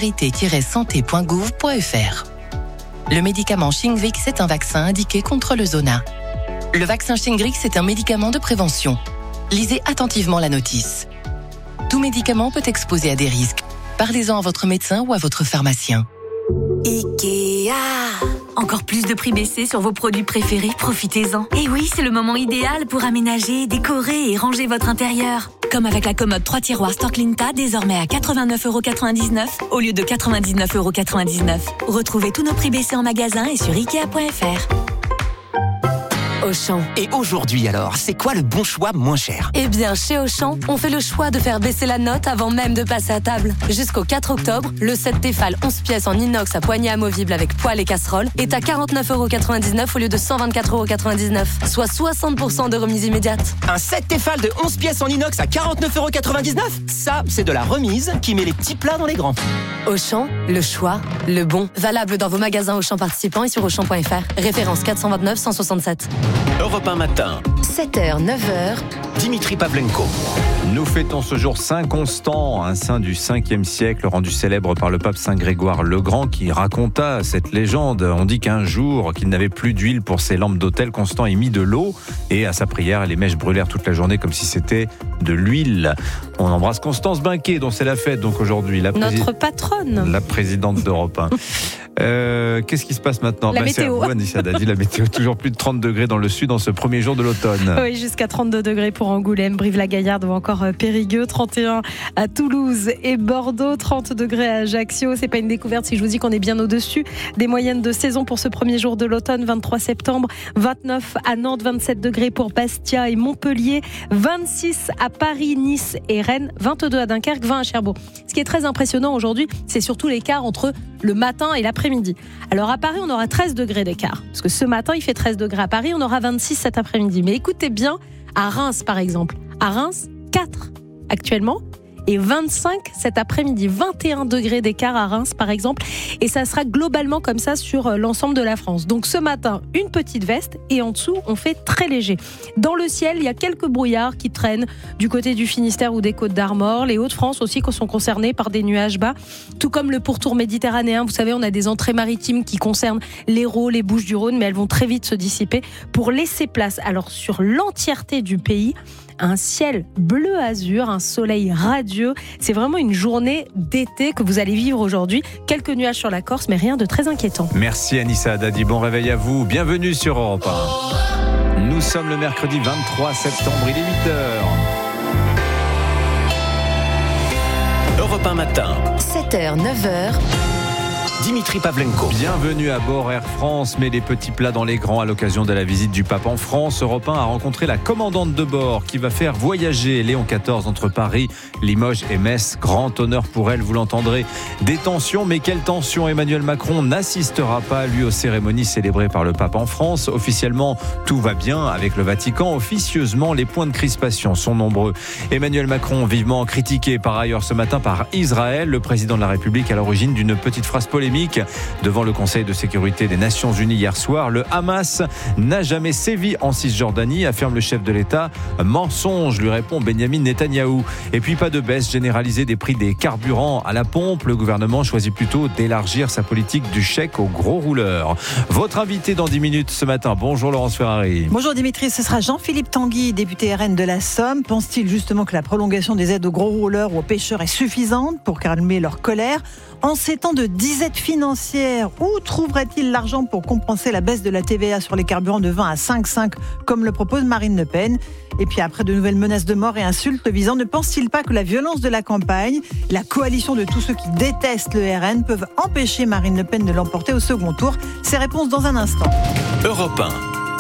solidarité-santé.gouv.fr. Le médicament Shingrix est un vaccin indiqué contre le zona. Le vaccin Shingrix est un médicament de prévention. Lisez attentivement la notice. Tout médicament peut exposer à des risques. Parlez-en à votre médecin ou à votre pharmacien. Ikea. Encore plus de prix baissés sur vos produits préférés, profitez-en. Et oui, c'est le moment idéal pour aménager, décorer et ranger votre intérieur. Comme avec la commode 3 tiroirs Storklinta, désormais à 89,99€ au lieu de 99,99€. Retrouvez tous nos prix baissés en magasin et sur Ikea.fr. Auchan. Et aujourd'hui alors, c'est quoi le bon choix moins cher? Eh bien, chez Auchan, on fait le choix de faire baisser la note avant même de passer à table. Jusqu'au 4 octobre, le set Tefal 11 pièces en inox à poignée amovible avec poêle et casserole est à 49,99€ au lieu de 124,99€, soit 60% de remise immédiate. Un set Tefal de 11 pièces en inox à 49,99€? Ça, c'est de la remise qui met les petits plats dans les grands. Auchan, le choix, le bon. Valable dans vos magasins Auchan participants et sur Auchan.fr. Référence 429 167. Europe 1 matin. 7h, 9h. Dimitri Pavlenko. Nous fêtons ce jour Saint Constant, un saint du 5e siècle rendu célèbre par le pape Saint Grégoire le Grand qui raconta cette légende. On dit qu'un jour, qu'il n'avait plus d'huile pour ses lampes d'autel, Constant y mit de l'eau et à sa prière, les mèches brûlèrent toute la journée comme si c'était de l'huile. On embrasse Constance Binquet dont c'est la fête donc aujourd'hui. Notre patronne. La présidente d'Europe 1. Qu'est-ce qui se passe maintenant? La météo. C'est à vous, Anissa Dadi, la météo. Toujours plus de 30 degrés dans le sud en ce premier jour de l'automne. Oui, jusqu'à 32 degrés pour Angoulême, Brive-la-Gaillarde ou encore Périgueux, 31 à Toulouse et Bordeaux, 30 degrés à Ajaccio. C'est pas une découverte si je vous dis qu'on est bien au-dessus des moyennes de saison pour ce premier jour de l'automne, 23 septembre, 29 à Nantes, 27 degrés pour Bastia et Montpellier, 26 à Paris, Nice et Rennes, 22 à Dunkerque, 20 à Cherbourg. Ce qui est très impressionnant aujourd'hui, c'est surtout l'écart entre le matin et l'après-midi. Alors à Paris, on aura 13 degrés d'écart. Parce que ce matin, il fait 13 degrés à Paris, on aura 26 cet après-midi. Mais écoutez bien, à Reims par exemple. À Reims, 4 actuellement. Et 25 cet après-midi, 21 degrés d'écart à Reims par exemple, et ça sera globalement comme ça sur l'ensemble de la France. Donc ce matin, une petite veste et en dessous, on fait très léger. Dans le ciel, il y a quelques brouillards qui traînent du côté du Finistère ou des Côtes d'Armor, les Hauts-de-France aussi qui sont concernés par des nuages bas, tout comme le pourtour méditerranéen. Vous savez, on a des entrées maritimes qui concernent l'Hérault, les Bouches-du-Rhône, mais elles vont très vite se dissiper pour laisser place, alors sur l'entièreté du pays, un ciel bleu azur, un soleil radieux. C'est vraiment une journée d'été que vous allez vivre aujourd'hui. Quelques nuages sur la Corse, mais rien de très inquiétant. Merci Anissa Dadi, bon réveil à vous. Bienvenue sur Europe 1. Nous sommes le mercredi 23 septembre, il est 8h. Europe 1 matin. 7h, 9h. Dimitri Pavlenko. Bienvenue à bord Air France, mais les petits plats dans les grands à l'occasion de la visite du pape en France. Europe 1 a rencontré la commandante de bord qui va faire voyager Léon XIV entre Paris, Limoges et Metz. Grand honneur pour elle, vous l'entendrez. Des tensions, mais quelles tensions? Emmanuel Macron n'assistera pas, lui, aux cérémonies célébrées par le pape en France. Officiellement, tout va bien avec le Vatican. Officieusement, les points de crispation sont nombreux. Emmanuel Macron, vivement critiqué par ailleurs ce matin par Israël, le président de la République à l'origine d'une petite phrase polémique polémique. Devant le Conseil de sécurité des Nations Unies hier soir, le Hamas n'a jamais sévi en Cisjordanie, affirme le chef de l'État. Mensonge, lui répond Benyamin Netanyahou. Et puis pas de baisse généralisée des prix des carburants à la pompe. Le gouvernement choisit plutôt d'élargir sa politique du chèque aux gros rouleurs. Votre invité dans 10 minutes ce matin. Bonjour Laurence Ferrari. Bonjour Dimitri, ce sera Jean-Philippe Tanguy, député RN de la Somme. Pense-t-il justement que la prolongation des aides aux gros rouleurs ou aux pêcheurs est suffisante pour calmer leur colère ? En ces temps de disette financière, où trouverait-il l'argent pour compenser la baisse de la TVA sur les carburants de 20 à 5,5 comme le propose Marine Le Pen ? Et puis après de nouvelles menaces de mort et insultes visant, ne pense-t-il pas que la violence de la campagne, la coalition de tous ceux qui détestent le RN peuvent empêcher Marine Le Pen de l'emporter au second tour ? Ces réponses dans un instant. Europe 1.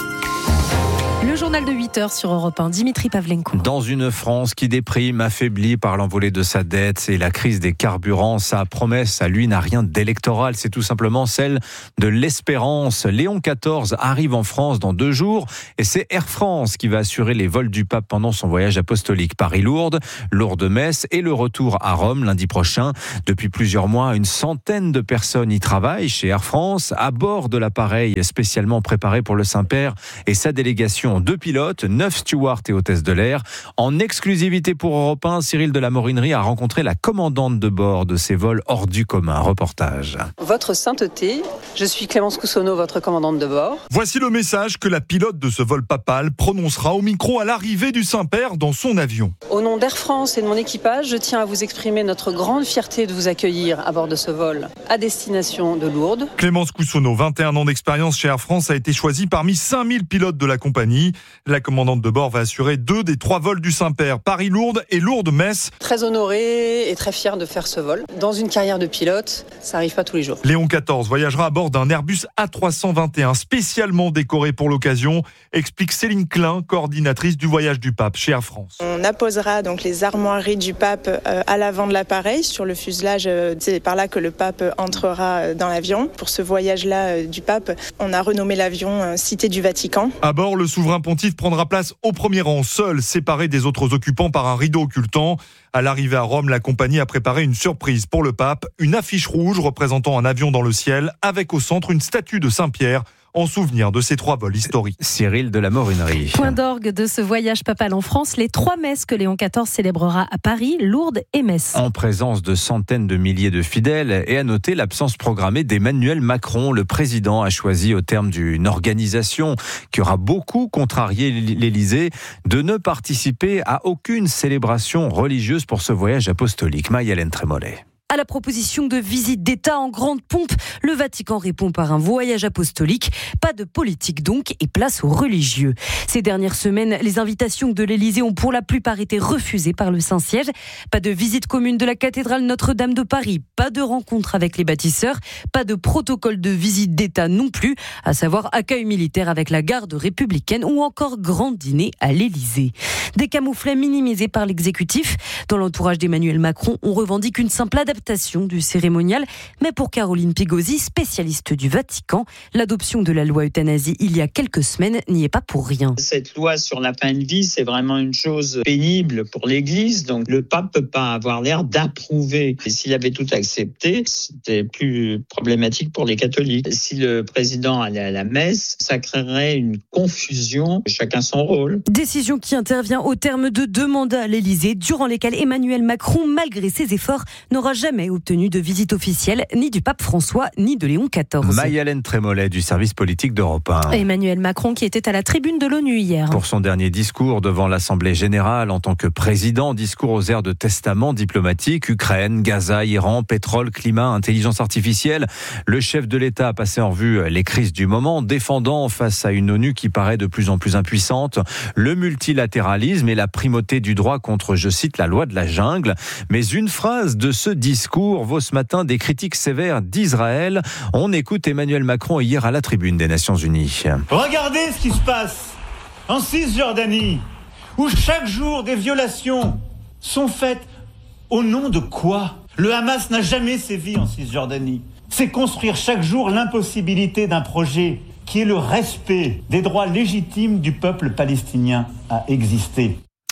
Le journal de 8h sur Europe 1, Dimitri Pavlenko. Dans une France qui déprime, affaiblie par l'envolée de sa dette et la crise des carburants, sa promesse à lui n'a rien d'électoral, c'est tout simplement celle de l'espérance. Léon XIV arrive en France dans 2 jours et c'est Air France qui va assurer les vols du pape pendant son voyage apostolique Paris-Lourdes, Lourdes-Metz et le retour à Rome lundi prochain. Depuis plusieurs mois, une centaine de personnes y travaillent chez Air France à bord de l'appareil spécialement préparé pour le Saint-Père et sa délégation. 2 pilotes, 9 stewards et hôtesses de l'air. En exclusivité pour Europe 1, Cyril de la Morinerie a rencontré la commandante de bord de ces vols hors du commun. Reportage. Votre sainteté, je suis Clémence Coussonneau, votre commandante de bord. Voici le message que la pilote de ce vol papal prononcera au micro à l'arrivée du Saint-Père dans son avion. Au nom d'Air France et de mon équipage, je tiens à vous exprimer notre grande fierté de vous accueillir à bord de ce vol à destination de Lourdes. Clémence Coussonneau, 21 ans d'expérience chez Air France, a été choisie parmi 5000 pilotes de la compagnie. La commandante de bord va assurer 2 des 3 vols du Saint-Père, Paris-Lourdes et Lourdes-Metz. Très honorée et très fière de faire ce vol. Dans une carrière de pilote, ça n'arrive pas tous les jours. Léon XIV voyagera à bord d'un Airbus A321 spécialement décoré pour l'occasion, explique Céline Klein, coordinatrice du voyage du pape chez Air France. On apposera donc les armoiries du pape à l'avant de l'appareil sur le fuselage. C'est par là que le pape entrera dans l'avion. Pour ce voyage-là du pape, on a renommé l'avion Cité du Vatican. À bord, le souverain pontife prendra place au premier rang, seul, séparé des autres occupants par un rideau occultant. À l'arrivée à Rome, la compagnie a préparé une surprise pour le pape, une affiche rouge représentant un avion dans le ciel, avec au centre une statue de Saint-Pierre, en souvenir de ces 3 vols historiques. Cyril de la Morinerie. Point d'orgue de ce voyage papal en France, les 3 messes que Léon XIV célébrera à Paris, Lourdes et Metz. En présence de centaines de milliers de fidèles et à noter l'absence programmée d'Emmanuel Macron. Le président a choisi, au terme d'une organisation qui aura beaucoup contrarié l'Élysée, de ne participer à aucune célébration religieuse pour ce voyage apostolique. Maï-Hélène Trémollet. À la proposition de visite d'État en grande pompe, le Vatican répond par un voyage apostolique. Pas de politique donc et place aux religieux. Ces dernières semaines, les invitations de l'Élysée ont pour la plupart été refusées par le Saint-Siège. Pas de visite commune de la cathédrale Notre-Dame de Paris, pas de rencontre avec les bâtisseurs, pas de protocole de visite d'État non plus, à savoir accueil militaire avec la garde républicaine ou encore grand dîner à l'Élysée. Des camouflets minimisés par l'exécutif. Dans l'entourage d'Emmanuel Macron, on revendique une simple adaptation du cérémonial, mais pour Caroline Pigozzi, spécialiste du Vatican, l'adoption de la loi euthanasie il y a quelques semaines n'y est pas pour rien. Cette loi sur la fin de vie, c'est vraiment une chose pénible pour l'Église, donc le pape peut pas avoir l'air d'approuver. Et s'il avait tout accepté, c'était plus problématique pour les catholiques. Si le président allait à la messe, ça créerait une confusion, chacun son rôle. Décision qui intervient au terme de 2 mandats à l'Élysée, durant lesquels Emmanuel Macron, malgré ses efforts, n'aura jamais obtenu de visite officielle, ni du pape François, ni de Léon XIV. Maï-Hélène Trémollet du service politique d'Europe 1. Emmanuel Macron qui était à la tribune de l'ONU hier. Pour son dernier discours devant l'Assemblée générale en tant que président, discours aux airs de testament diplomatique, Ukraine, Gaza, Iran, pétrole, climat, intelligence artificielle. Le chef de l'État a passé en revue les crises du moment, défendant face à une ONU qui paraît de plus en plus impuissante, le multilatéralisme et la primauté du droit contre, je cite, la loi de la jungle. Mais une phrase de ce discours vaut ce matin des critiques sévères d'Israël. On écoute Emmanuel Macron hier à la tribune des Nations Unies. Regardez ce qui se passe en Cisjordanie, où chaque jour des violations sont faites. Au nom de quoi ? Le Hamas n'a jamais sévi en Cisjordanie. C'est construire chaque jour l'impossibilité d'un projet qui est le respect des droits légitimes du peuple palestinien à exister.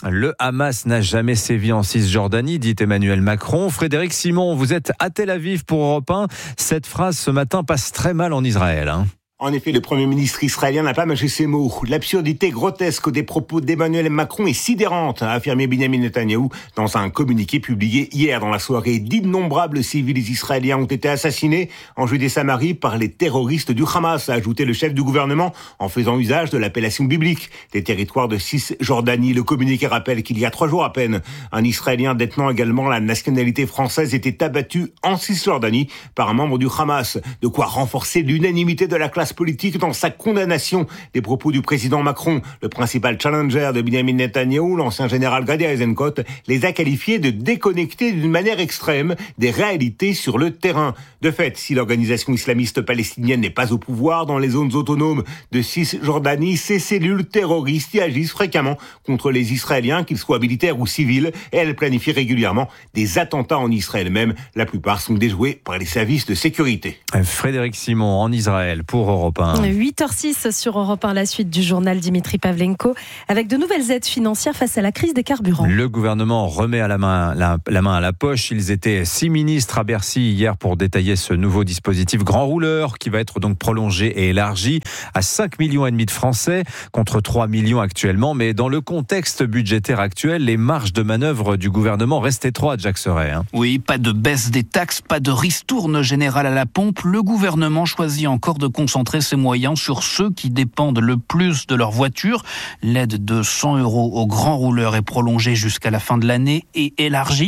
Le Hamas n'a jamais sévi en Cisjordanie, dit Emmanuel Macron. Frédéric Simon, vous êtes à Tel Aviv pour Europe 1. Cette phrase ce matin passe très mal en Israël. En effet, le Premier ministre israélien n'a pas mâché ses mots. L'absurdité grotesque des propos d'Emmanuel Macron est sidérante, a affirmé Benjamin Netanyahou dans un communiqué publié hier dans la soirée. D'innombrables civils israéliens ont été assassinés en Judée-Samarie par les terroristes du Hamas, a ajouté le chef du gouvernement en faisant usage de l'appellation biblique des territoires de Cisjordanie. Le communiqué rappelle qu'il y a 3 jours à peine, un Israélien détenant également la nationalité française était abattu en Cisjordanie par un membre du Hamas. De quoi renforcer l'unanimité de la classe politique dans sa condamnation des propos du président Macron. Le principal challenger de Benjamin Netanyahou, l'ancien général Gadi Eisenkot, les a qualifiés de déconnectés d'une manière extrême des réalités sur le terrain. De fait, si l'organisation islamiste palestinienne n'est pas au pouvoir dans les zones autonomes de Cisjordanie, ces cellules terroristes y agissent fréquemment contre les Israéliens, qu'ils soient militaires ou civils, et elles planifient régulièrement des attentats en Israël même. La plupart sont déjoués par les services de sécurité. Frédéric Simon en Israël pour Europe 1. 8h06 sur Europe 1, la suite du journal Dimitri Pavlenko, avec de nouvelles aides financières face à la crise des carburants. Le gouvernement remet à la main à la poche. Ils étaient 6 ministres à Bercy hier pour détailler ce nouveau dispositif grand rouleur qui va être donc prolongé et élargi à 5,5 millions de Français contre 3 millions actuellement. Mais dans le contexte budgétaire actuel, les marges de manœuvre du gouvernement restent étroites, Jacques Serret. Oui, pas de baisse des taxes, pas de ristourne générale à la pompe. Le gouvernement choisit encore de concentrer ses moyens sur ceux qui dépendent le plus de leur voiture. L'aide de 100 € aux grands rouleurs est prolongée jusqu'à la fin de l'année et élargie.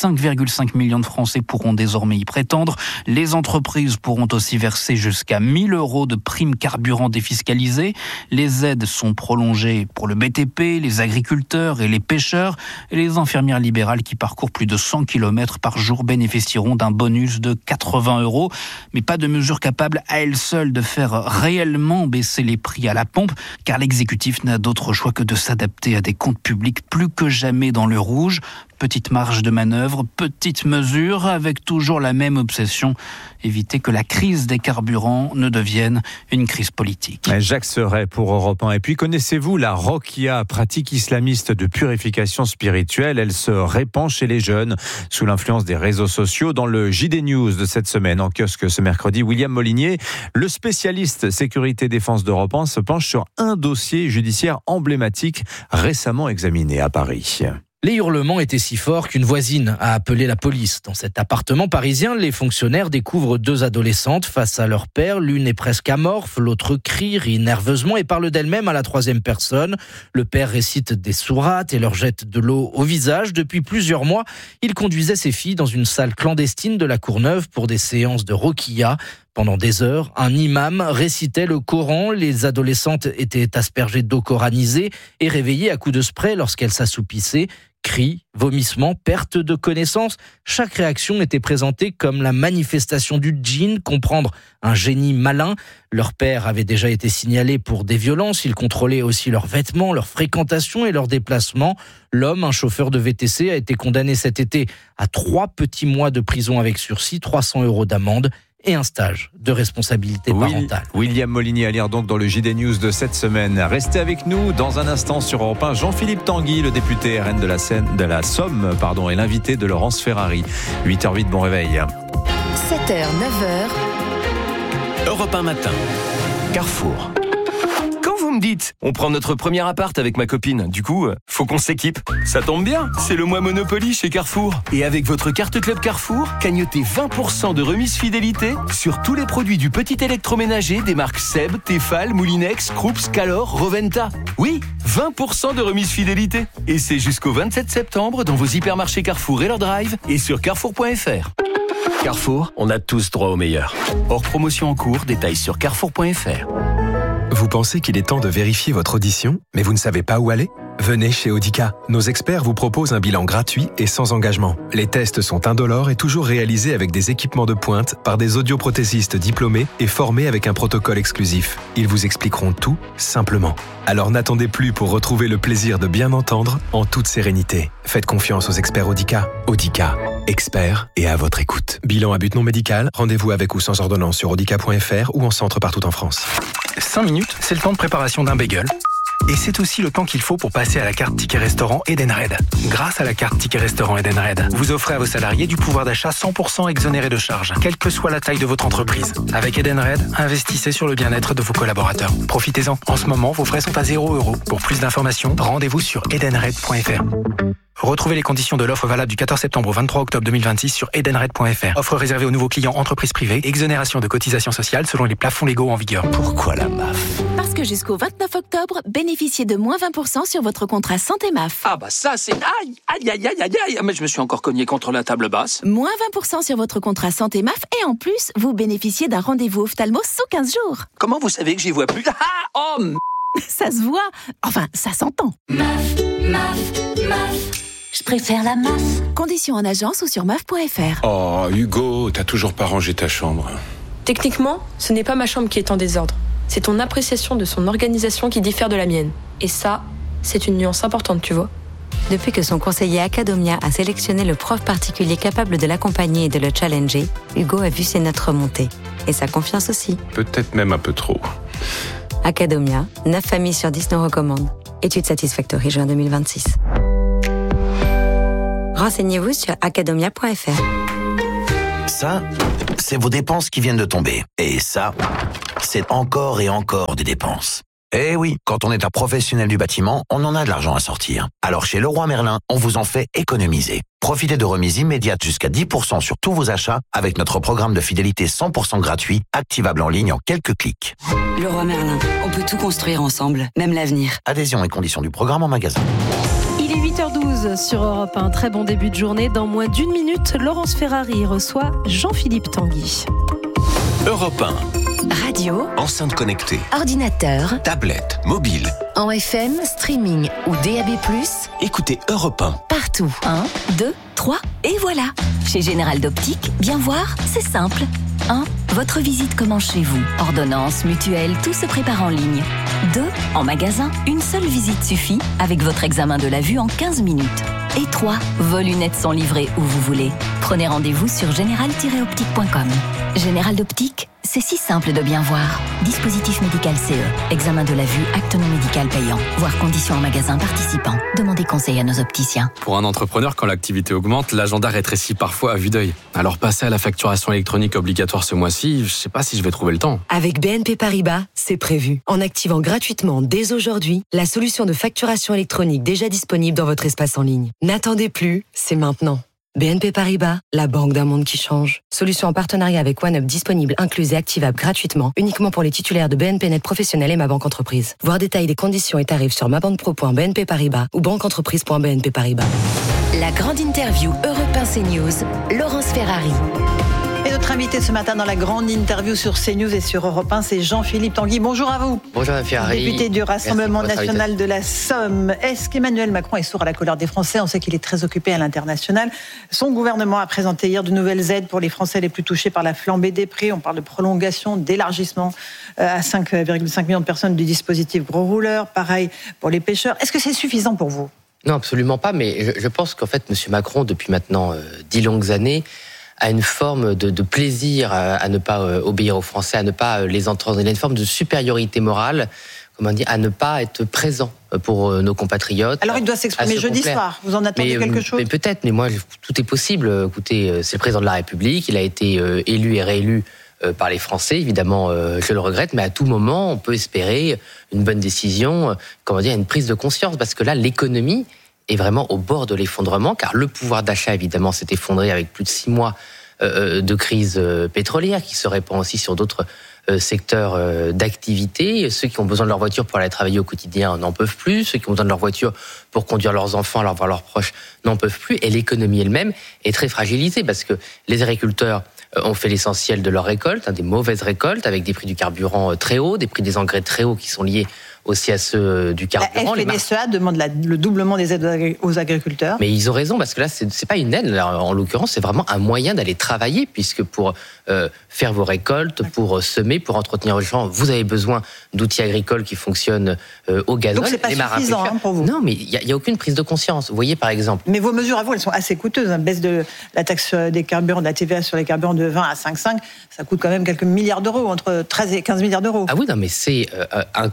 5,5 millions de Français pourront désormais y prétendre. Les entreprises pourront aussi verser jusqu'à 1 000 € de primes carburant défiscalisées. Les aides sont prolongées pour le BTP, les agriculteurs et les pêcheurs. Et les infirmières libérales qui parcourent plus de 100 km par jour bénéficieront d'un bonus de 80 €. Mais pas de mesure capable à elle seule de faire réellement baisser les prix à la pompe, car l'exécutif n'a d'autre choix que de s'adapter à des comptes publics plus que jamais dans le rouge. Petite marge de manœuvre, petite mesure, avec toujours la même obsession, éviter que la crise des carburants ne devienne une crise politique. Jacques Serret pour Europe 1. Et puis connaissez-vous la Rokia, pratique islamiste de purification spirituelle? Elle se répand chez les jeunes sous l'influence des réseaux sociaux. Dans le JD News de cette semaine, en kiosque ce mercredi, William Molinier, le spécialiste sécurité défense d'Europe 1, se penche sur un dossier judiciaire emblématique récemment examiné à Paris. Les hurlements étaient si forts qu'une voisine a appelé la police. Dans cet appartement parisien, les fonctionnaires découvrent 2 adolescentes face à leur père. L'une est presque amorphe, l'autre crie, rit nerveusement et parle d'elle-même à la 3e personne. Le père récite des sourates et leur jette de l'eau au visage. Depuis plusieurs mois, il conduisait ses filles dans une salle clandestine de la Courneuve pour des séances de Rokia. Pendant des heures, un imam récitait le Coran. Les adolescentes étaient aspergées d'eau coranisée et réveillées à coups de spray lorsqu'elles s'assoupissaient. Cris, vomissements, perte de connaissance. Chaque réaction était présentée comme la manifestation du djinn, comprendre un génie malin. Leur père avait déjà été signalé pour des violences. Il contrôlait aussi leurs vêtements, leur fréquentation et leurs déplacements. L'homme, un chauffeur de VTC, a été condamné cet été à 3 petits mois de prison avec sursis, 300 € d'amende et un stage de responsabilité parentale. William Molinier à lire donc dans le JD News de cette semaine. Restez avec nous dans un instant sur Europe 1. Jean-Philippe Tanguy, le député RN de la Somme, est l'invité de Laurence Ferrari. 8h08, bon réveil. 7h, 9h. Europe 1 matin. Carrefour. Quand vous me dites, on prend notre premier appart avec ma copine, du coup, faut qu'on s'équipe. Ça tombe bien, c'est le mois Monopoly chez Carrefour. Et avec votre carte Club Carrefour, cagnotez 20% de remise fidélité sur tous les produits du petit électroménager des marques Seb, Tefal, Moulinex, Krups, Calor, Roventa. Oui, 20% de remise fidélité. Et c'est jusqu'au 27 septembre dans vos hypermarchés Carrefour et leur drive et sur carrefour.fr. Carrefour, on a tous droit au meilleur. Hors promotion en cours, détails sur carrefour.fr. Vous pensez qu'il est temps de vérifier votre audition, mais vous ne savez pas où aller ? Venez chez Audica. Nos experts vous proposent un bilan gratuit et sans engagement. Les tests sont indolores et toujours réalisés avec des équipements de pointe par des audioprothésistes diplômés et formés avec un protocole exclusif. Ils vous expliqueront tout simplement. Alors n'attendez plus pour retrouver le plaisir de bien entendre en toute sérénité. Faites confiance aux experts Audica. Audica, experts et à votre écoute. Bilan à but non médical, rendez-vous avec ou sans ordonnance sur audica.fr ou en centre partout en France. 5 minutes, c'est le temps de préparation d'un bagel. Et c'est aussi le temps qu'il faut pour passer à la carte Ticket Restaurant Edenred. Grâce à la carte Ticket Restaurant Edenred, vous offrez à vos salariés du pouvoir d'achat 100% exonéré de charges, quelle que soit la taille de votre entreprise. Avec Edenred, investissez sur le bien-être de vos collaborateurs. Profitez-en. En ce moment, vos frais sont à 0 €. Pour plus d'informations, rendez-vous sur edenred.fr. Retrouvez les conditions de l'offre valable du 14 septembre au 23 octobre 2026 sur edenred.fr. Offre réservée aux nouveaux clients entreprises privées. Exonération de cotisations sociales selon les plafonds légaux en vigueur. Pourquoi la MAF? Parce que jusqu'au 29 octobre, bénéficiez de moins 20% sur votre contrat santé MAF. Ah bah ça c'est... Aïe, mais je me suis encore cogné contre la table basse. Moins 20% sur votre contrat santé MAF et en plus, vous bénéficiez d'un rendez-vous ophtalmo sous 15 jours. Comment vous savez que j'y vois plus? Ça se voit. Enfin, ça s'entend. MAF. Je préfère la MAF. Conditions en agence ou sur MAF.fr. Oh, Hugo, t'as toujours pas rangé ta chambre. Techniquement, ce n'est pas ma chambre qui est en désordre. C'est ton appréciation de son organisation qui diffère de la mienne. Et ça, c'est une nuance importante, tu vois. Depuis que son conseiller Academia a sélectionné le prof particulier capable de l'accompagner et de le challenger, Hugo a vu ses notes remonter. Et sa confiance aussi. Peut-être même un peu trop. Academia, 9 familles sur 10 nous recommandent. Étude Satisfactory, juin 2026. Renseignez-vous sur academia.fr. Ça, c'est vos dépenses qui viennent de tomber. Et ça, c'est encore et encore des dépenses. Eh oui, quand on est un professionnel du bâtiment, on en a de l'argent à sortir. Alors chez Leroy Merlin, on vous en fait économiser. Profitez de remises immédiates jusqu'à 10% sur tous vos achats avec notre programme de fidélité 100% gratuit, activable en ligne en quelques clics. Leroy Merlin, on peut tout construire ensemble, même l'avenir. Adhésion et conditions du programme en magasin. Il est 8h12 sur Europe 1. Très bon début de journée. Dans moins d'une minute, Laurence Ferrari reçoit Jean-Philippe Tanguy. Europe 1. Radio, Enceinte connectée, ordinateur, tablette, mobile. en FM, streaming ou DAB+, Écoutez Europe 1. partout. 1, 2, 3, et voilà. Chez Général d'Optique, bien voir, c'est simple. 1. Votre visite commence chez vous. Ordonnance, mutuelle, tout se prépare en ligne. 2. En magasin, une seule visite suffit avec votre examen de la vue en 15 minutes. Et 3. Vos lunettes sont livrées où vous voulez. Prenez rendez-vous sur général-optique.com. Général d'Optique, c'est si simple de bien voir. Dispositif médical CE. Examen de la vue, acte non médical payant. Voir conditions en magasin participant. Demandez conseil à nos opticiens. Pour un entrepreneur, quand l'activité augmente, l'agenda rétrécit parfois à vue d'œil. Alors passer à la facturation électronique obligatoire ce mois-ci, je sais pas si je vais trouver le temps. Avec BNP Paribas, c'est prévu. En activant gratuitement dès aujourd'hui la solution de facturation électronique déjà disponible dans votre espace en ligne. N'attendez plus, c'est maintenant. BNP Paribas, la banque d'un monde qui change. Solution en partenariat avec OneUp disponible, incluse et activable gratuitement, uniquement pour les titulaires de BNP Net Professionnel et Ma Banque Entreprise. Voir détails des conditions et tarifs sur mabanquepro.bnp Paribas ou banqueentreprise.bnp Paribas. La grande interview Europe 1 CNews, Laurence Ferrari. Et notre invité ce matin dans la grande interview sur CNews et sur Europe 1, c'est Jean-Philippe Tanguy. Bonjour à vous. Bonjour Mme Ferrari. Député du Rassemblement national de la Somme. Est-ce qu'Emmanuel Macron est sourd à la colère des Français? On sait qu'il est très occupé à l'international. Son gouvernement a présenté hier de nouvelles aides pour les Français les plus touchés par la flambée des prix. On parle de prolongation, d'élargissement à 5,5 millions de personnes du dispositif gros rouleurs. Pareil pour les pêcheurs. Est-ce que c'est suffisant pour vous? Non, absolument pas. Mais je pense qu'en fait, M. Macron, depuis maintenant 10 longues années, a une forme de plaisir à ne pas obéir aux Français, à ne pas les entendre. Il a une forme de supériorité morale, comment dire, à ne pas être présent pour nos compatriotes. Alors il doit s'exprimer jeudi soir. Vous en attendez quelque chose? Mais peut-être, mais moi, tout est possible. Écoutez, c'est le président de la République, il a été élu et réélu par les Français, évidemment, je le regrette, mais à tout moment, on peut espérer une bonne décision, comment dire, une prise de conscience, parce que là, l'économie est vraiment au bord de l'effondrement, car le pouvoir d'achat, évidemment, s'est effondré avec plus de 6 mois de crise pétrolière, qui se répand aussi sur d'autres secteurs d'activité. Ceux qui ont besoin de leur voiture pour aller travailler au quotidien n'en peuvent plus. Ceux qui ont besoin de leur voiture pour conduire leurs enfants, aller voir leurs proches, n'en peuvent plus. Et l'économie elle-même est très fragilisée, parce que les agriculteurs ont fait l'essentiel de leur récolte, des mauvaises récoltes, avec des prix du carburant très hauts, des prix des engrais très hauts qui sont liés aussi à ceux du carburant. La FNSEA demande le doublement des aides aux agriculteurs. Mais ils ont raison, parce que là, c'est pas une aide. En l'occurrence, c'est vraiment un moyen d'aller travailler, puisque pour faire vos récoltes, pour semer, pour entretenir vos champs, vous avez besoin d'outils agricoles qui fonctionnent au gazole. Donc c'est pas suffisant pour vous? Non, mais il y a aucune prise de conscience. Vous voyez, par exemple. Mais vos mesures à vous, elles sont assez coûteuses. Baisse de la taxe des carburants, de la TVA sur les carburants de 20 à 5,5, ça coûte quand même quelques milliards d'euros, entre 13 et 15 milliards d'euros. Ah oui, non, mais c'est un coût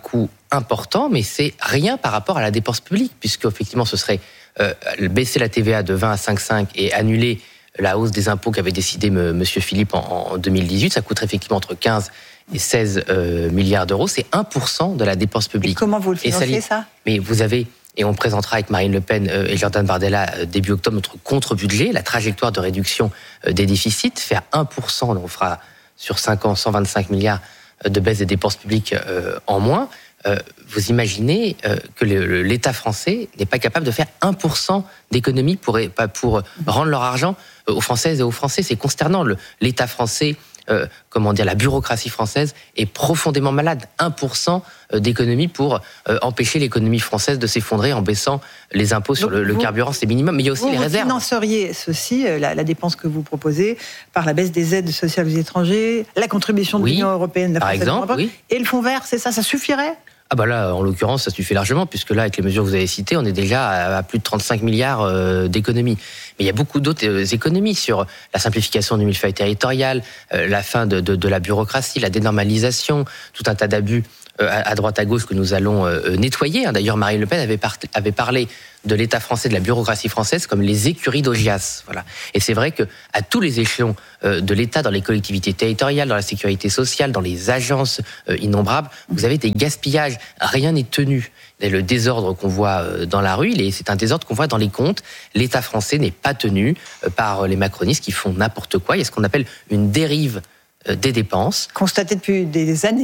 important, mais c'est rien par rapport à la dépense publique, puisque effectivement ce serait baisser la TVA de 20 à 5,5 et annuler la hausse des impôts qu'avait décidé M. Philippe en 2018. Ça coûterait effectivement entre 15 et 16 milliards d'euros. C'est 1% de la dépense publique. Et comment vous le financez, ça ? Mais vous avez, et on présentera avec Marine Le Pen et Jordan Bardella début octobre notre contre-budget, la trajectoire de réduction des déficits, faire 1%, donc on fera sur 5 ans 125 milliards de baisse des dépenses publiques en moins. Vous imaginez que l'État français n'est pas capable de faire 1% d'économie pour rendre leur argent aux Françaises et aux Français. C'est consternant. L'État français, la bureaucratie française est profondément malade. 1% d'économie pour empêcher l'économie française de s'effondrer en baissant les impôts sur le carburant, c'est minimum. Mais il y a aussi les réserves. Vous financeriez ceci, la dépense que vous proposez, par la baisse des aides sociales aux étrangers, la contribution de l'Union européenne, la par exemple, et le fonds vert, c'est ça suffirait ? Ah bah là, en l'occurrence, ça suffit largement, puisque là, avec les mesures que vous avez citées, on est déjà à plus de 35 milliards d'économies. Mais il y a beaucoup d'autres économies sur la simplification du millefeuille territorial, la fin de la bureaucratie, la dénormalisation, tout un tas d'abus à droite à gauche que nous allons nettoyer. D'ailleurs, Marine Le Pen avait parlé de l'État français, de la bureaucratie française, comme les écuries d'Augias. Voilà. Et c'est vrai qu'à tous les échelons de l'État, dans les collectivités territoriales, dans la sécurité sociale, dans les agences innombrables, vous avez des gaspillages. Rien n'est tenu. Et le désordre qu'on voit dans la rue, c'est un désordre qu'on voit dans les comptes. L'État français n'est pas tenu par les macronistes qui font n'importe quoi. Il y a ce qu'on appelle une dérive des dépenses. Constatée depuis des années.